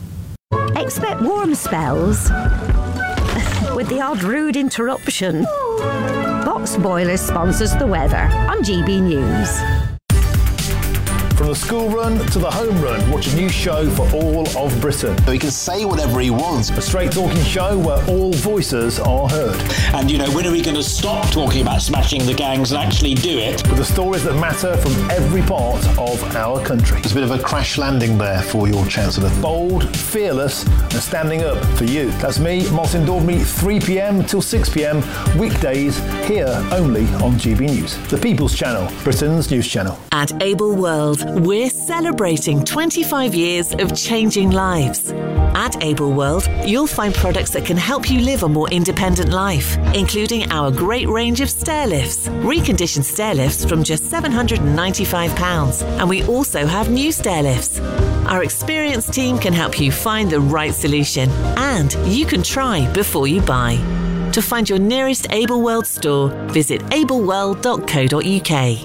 Expect warm spells with the odd rude interruption. Box Boilers sponsors the weather on G B News. From the school run to the home run, watch a new show for all of Britain. So he can say whatever he wants. A straight talking show where all voices are heard. And, you know, when are we going to stop talking about smashing the gangs and actually do it? With the stories that matter from every part of our country. It's a bit of a crash landing there for your Chancellor. Bold, fearless and standing up for you. That's me, Martin Dormy, three p.m. till six p.m. weekdays here only on G B News. The People's Channel, Britain's news channel. At Able World, we're celebrating twenty-five years of changing lives. At Able World, you'll find products that can help you live a more independent life, including our great range of stair lifts, reconditioned stair lifts from just seven hundred ninety-five pounds. And we also have new stair lifts. Our experienced team can help you find the right solution, and you can try before you buy. To find your nearest Able World store, visit able world dot co dot u k.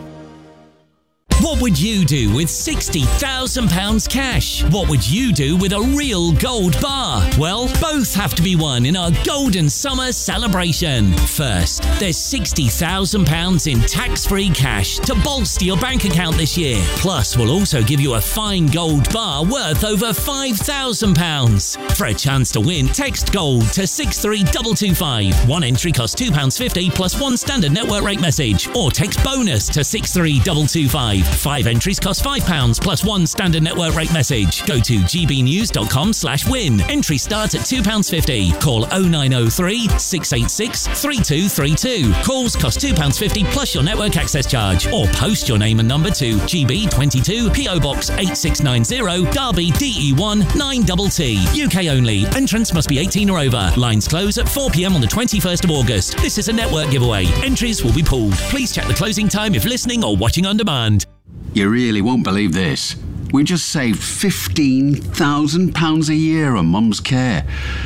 What would you do with sixty thousand pounds cash? What would you do with a real gold bar? Well, both have to be won in our Golden Summer celebration. First, there's sixty thousand pounds in tax-free cash to bolster your bank account this year. Plus, we'll also give you a fine gold bar worth over five thousand pounds. For a chance to win, text GOLD to six three two two five. One entry costs two pounds fifty plus one standard network rate message. Or text BONUS to six three two two five. Five entries cost five pounds plus one standard network rate message. Go to g b news dot com slash win. Entry starts at two pounds fifty. Call oh nine oh three, six eight six, three two three two. Calls cost two pounds fifty plus your network access charge. Or post your name and number to G B twenty-two, P O Box eight six nine zero, Derby D E one nine T T. U K only. Entrance must be eighteen or over. Lines close at four p.m. on the twenty-first of August. This is a network giveaway. Entries will be pooled. Please check the closing time if listening or watching on demand. You really won't believe this. We just saved fifteen thousand pounds a year on Mum's care.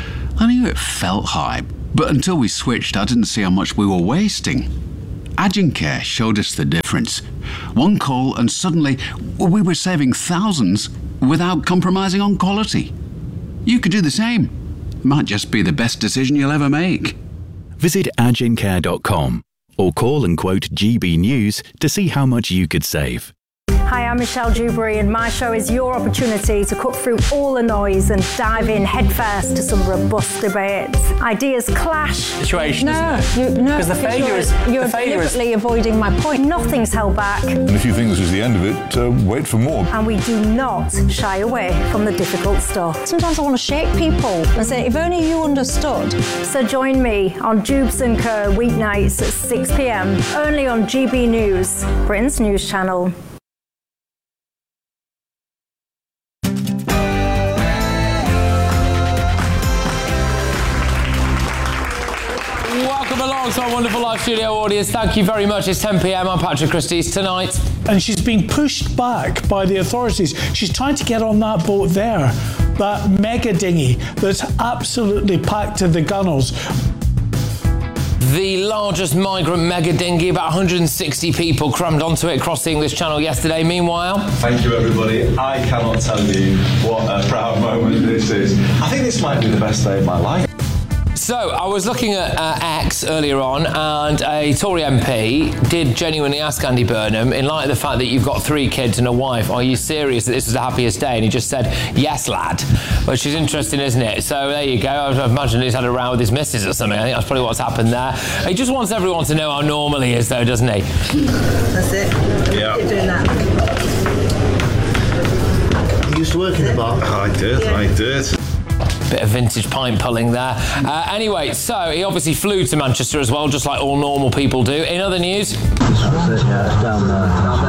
I knew it felt high, but until we switched, I didn't see how much we were wasting. Agencare showed us the difference. One call and suddenly we were saving thousands without compromising on quality. You could do the same. Might just be the best decision you'll ever make. Visit agencare dot com or call and quote G B News to see how much you could save. Hi, I'm Michelle Dewberry, and my show is your opportunity to cut through all the noise and dive in headfirst to some robust debates. Ideas clash. Situation, no, isn't it? You, no, because the failure you're, is you're the failure deliberately is... avoiding my point. Nothing's held back. And if you think this is the end of it, uh, wait for more. And we do not shy away from the difficult stuff. Sometimes I want to shake people and say, if only you understood. So join me on Jubes and Co weeknights at six p.m. only on G B News, Britain's news channel. Welcome along to our wonderful live studio audience. Thank you very much. It's ten p.m. I'm Patrick Christie's tonight. And she's being pushed back by the authorities. She's trying to get on that boat there, that mega dinghy that's absolutely packed to the gunnels. The largest migrant mega dinghy, about one hundred sixty people crammed onto it across the English Channel yesterday. Meanwhile... Thank you, everybody. I cannot tell you what a proud moment this is. I think this might be the best day of my life. So, I was looking at uh, X earlier on, and a Tory M P did genuinely ask Andy Burnham, in light of the fact that you've got three kids and a wife, are you serious that this was the happiest day? And he just said, yes, lad. Which is interesting, isn't it? So, there you go. I imagine he's had a row with his missus or something. I think that's probably what's happened there. He just wants everyone to know how normal he is, though, doesn't he? That's it. Yeah. You're doing that. You used to work in the bar? I did, yeah. I did. Bit of vintage pint pulling there. Uh, anyway, so he obviously flew to Manchester as well, just like all normal people do. In other news... That's it, yeah, it's down there.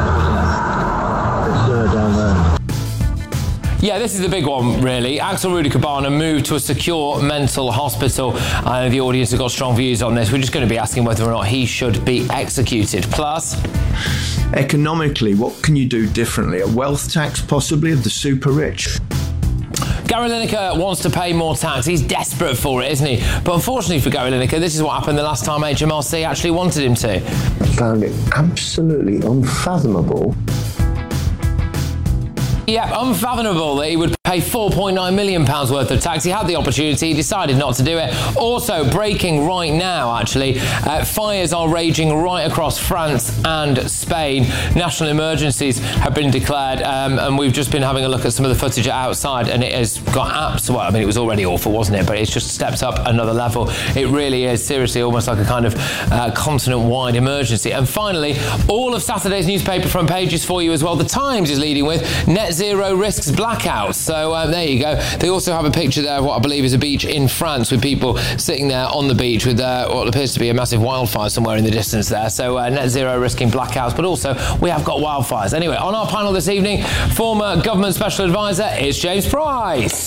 It's uh, down there. Yeah, this is the big one, really. Axel Rudi-Cabana moved to a secure mental hospital. I know the audience have got strong views on this. We're just going to be asking whether or not he should be executed. Plus... Economically, what can you do differently? A wealth tax, possibly, of the super rich? Gary Lineker wants to pay more tax. He's desperate for it, isn't he? But unfortunately for Gary Lineker, this is what happened the last time H M R C actually wanted him to. I found it absolutely unfathomable Yeah, unfathomable that he would pay four point nine million pounds worth of tax. He had the opportunity, he decided not to do it. Also, breaking right now, actually, uh, fires are raging right across France and Spain. National emergencies have been declared, um, and we've just been having a look at some of the footage outside, and it has got apps. Well, I mean, it was already awful, wasn't it? But it's just stepped up another level. It really is, seriously, almost like a kind of uh, continent-wide emergency. And finally, all of Saturday's newspaper front pages for you as well. The Times is leading with net zero risks blackouts. So uh, there you go. They also have a picture there of what I believe is a beach in France with people sitting there on the beach with uh, what appears to be a massive wildfire somewhere in the distance there. So uh, net zero risking blackouts, but also we have got wildfires. Anyway, on our panel this evening, former government special advisor is James Price.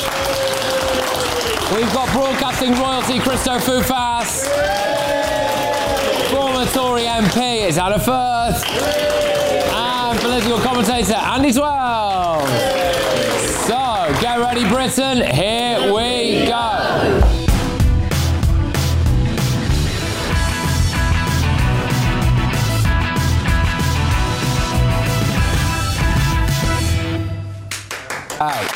We've got broadcasting royalty Christo Foufas. Former Tory M P is Anna Firth. And political commentator Andy Twelve. So, get ready, Britain. Here we go. Hey.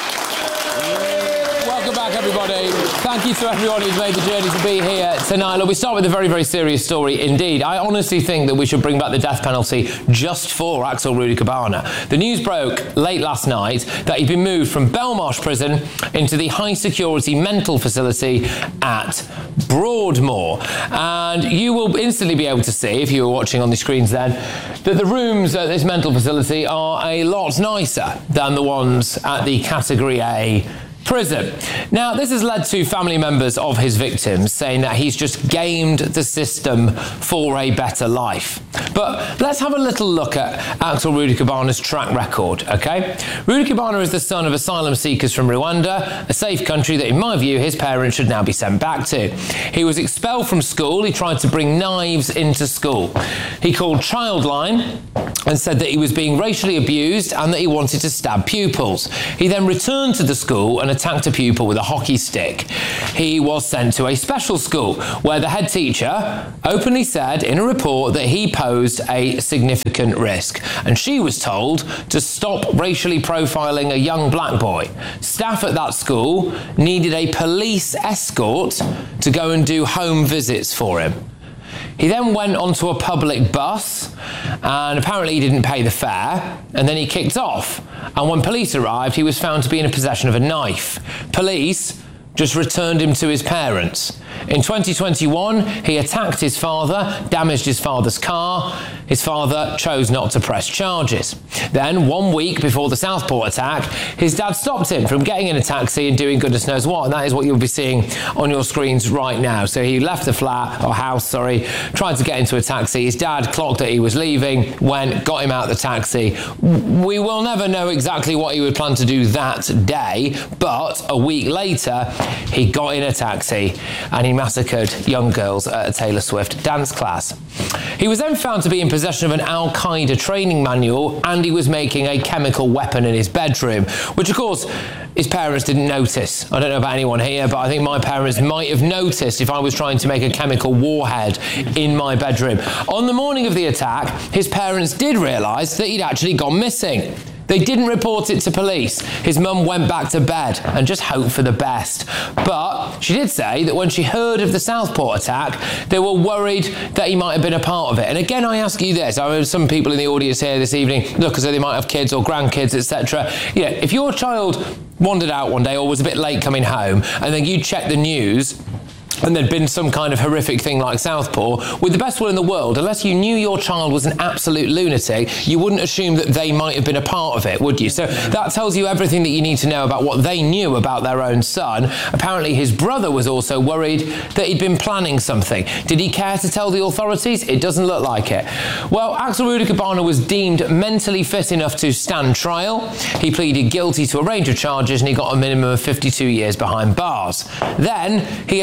Welcome back, everybody. Thank you to everyone who's made the journey to be here tonight. Look, we start with a very, very serious story indeed. I honestly think that we should bring back the death penalty just for Axel Rudi-Kobana. The news broke late last night that he'd been moved from Belmarsh prison into the high-security mental facility at Broadmoor. And you will instantly be able to see, if you were watching on the screens then, that the rooms at this mental facility are a lot nicer than the ones at the Category A prison. Now, this has led to family members of his victims saying that he's just gamed the system for a better life. But let's have a little look at Axel Rudi-Kobana's track record, okay? Rudi-Kobana is the son of asylum seekers from Rwanda, a safe country that, in my view, his parents should now be sent back to. He was expelled from school. He tried to bring knives into school. He called Childline and said that he was being racially abused and that he wanted to stab pupils. He then returned to the school and attacked a pupil with a hockey stick. He was sent to a special school where the head teacher openly said in a report that he posed a significant risk, and she was told to stop racially profiling a young black boy. Staff at that school needed a police escort to go and do home visits for him. He then went onto a public bus and apparently he didn't pay the fare, and then he kicked off. And when police arrived, he was found to be in possession of a knife. Police just returned him to his parents. In twenty twenty-one, he attacked his father, damaged his father's car. His father chose not to press charges. Then, one week before the Southport attack, his dad stopped him from getting in a taxi and doing goodness knows what, and that is what you'll be seeing on your screens right now. So he left the flat, or house, sorry, tried to get into a taxi. His dad clocked that he was leaving, went, got him out of the taxi. We will never know exactly what he would plan to do that day, but a week later, he got in a taxi and he massacred young girls at a Taylor Swift dance class. He was then found to be in possession of an Al-Qaeda training manual, and he was making a chemical weapon in his bedroom, which of course his parents didn't notice. I don't know about anyone here, but I think my parents might have noticed if I was trying to make a chemical warhead in my bedroom. On the morning of the attack, his parents did realise that he'd actually gone missing. They didn't report it to police. His mum went back to bed and just hoped for the best. But she did say that when she heard of the Southport attack, they were worried that he might have been a part of it. And again, I ask you this. I know some people in the audience here this evening look as though they might have kids or grandkids, et cetera. You know, if your child wandered out one day or was a bit late coming home, and then you check the news, and there'd been some kind of horrific thing like Southport, with the best will in the world, unless you knew your child was an absolute lunatic, you wouldn't assume that they might have been a part of it, would you? So that tells you everything that you need to know about what they knew about their own son. Apparently his brother was also worried that he'd been planning something. Did he care to tell the authorities? It doesn't look like it. Well, Axel Rudi-Kobana was deemed mentally fit enough to stand trial. He pleaded guilty to a range of charges and he got a minimum of fifty-two years behind bars. Then he attacked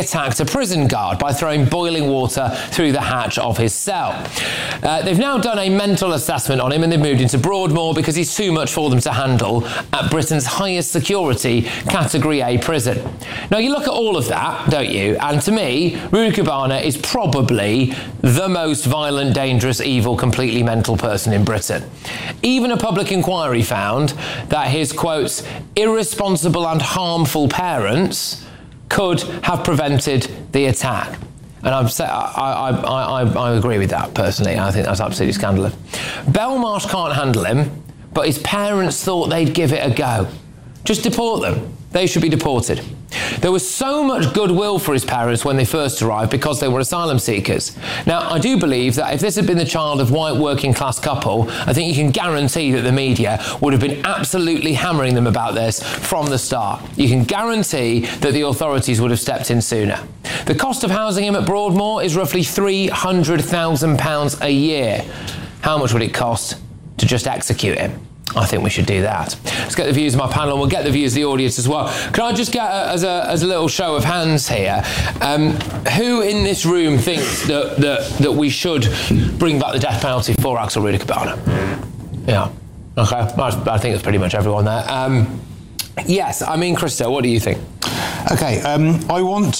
a prison guard by throwing boiling water through the hatch of his cell. Uh, they've now done a mental assessment on him and they've moved into Broadmoor because he's too much for them to handle at Britain's highest security Category A prison. Now, you look at all of that, don't you? And to me, Rudy Kobana is probably the most violent, dangerous, evil, completely mental person in Britain. Even a public inquiry found that his, quotes, irresponsible and harmful parents could have prevented the attack. And I'm, I, I, I, I agree with that, personally. I think that's absolutely scandalous. Belmarsh can't handle him, but his parents thought they'd give it a go. Just deport them. They should be deported. There was so much goodwill for his parents when they first arrived because they were asylum seekers. Now, I do believe that if this had been the child of white working class couple, I think you can guarantee that the media would have been absolutely hammering them about this from the start. You can guarantee that the authorities would have stepped in sooner. The cost of housing him at Broadmoor is roughly three hundred thousand pounds a year. How much would it cost to just execute him? I think we should do that. Let's get the views of my panel and we'll get the views of the audience as well. Can I just get, a, as, a, as a little show of hands here, um, who in this room thinks that, that, that we should bring back the death penalty for Axel Rudy Kobana? Yeah, okay, I, I think it's pretty much everyone there. Um, yes, I mean, Christo, what do you think? Okay, um, I want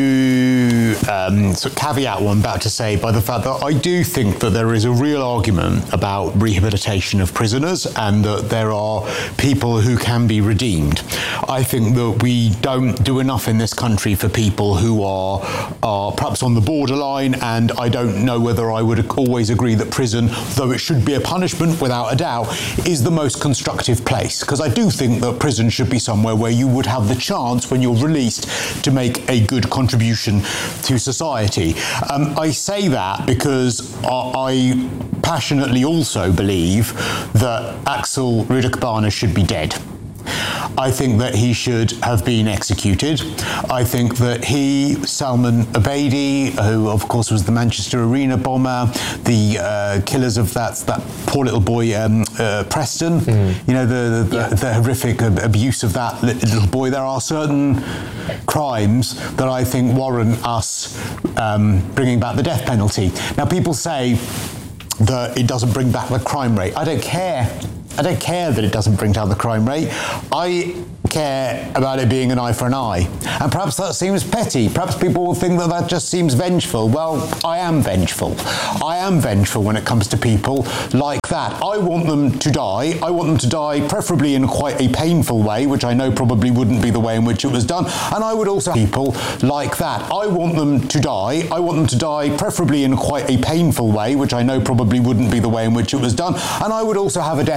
to um, sort of caveat what I'm about to say by the fact that I do think that there is a real argument about rehabilitation of prisoners and that there are people who can be redeemed. I think that we don't do enough in this country for people who are, are perhaps on the borderline, and I don't know whether I would always agree that prison, though it should be a punishment without a doubt, is the most constructive place. Because I do think that prison should be somewhere where you would have the chance when you're released to make a good contribution to society. Um, I say that because I passionately also believe that Axel Rudy Kobana should be dead. I think that he should have been executed. I think that he, Salman Abedi, who of course was the Manchester Arena bomber, the uh, killers of that that poor little boy um, uh, Preston, mm. you know, the the, yeah. the the horrific abuse of that little boy. There are certain crimes that I think warrant us um, bringing back the death penalty. Now, people say that it doesn't bring back the crime rate. I don't care. I don't care that it doesn't bring down the crime rate. I care about it being an eye for an eye. And perhaps that seems petty. Perhaps people will think that that just seems vengeful. Well, I am vengeful. I am vengeful when it comes to people like that. I want them to die. I want them to die preferably in quite a painful way, which I know probably wouldn't be the way in which it was done. And I would also have people like that. I want them to die. I want them to die preferably in quite a painful way, which I know probably wouldn't be the way in which it was done. And I would also have a death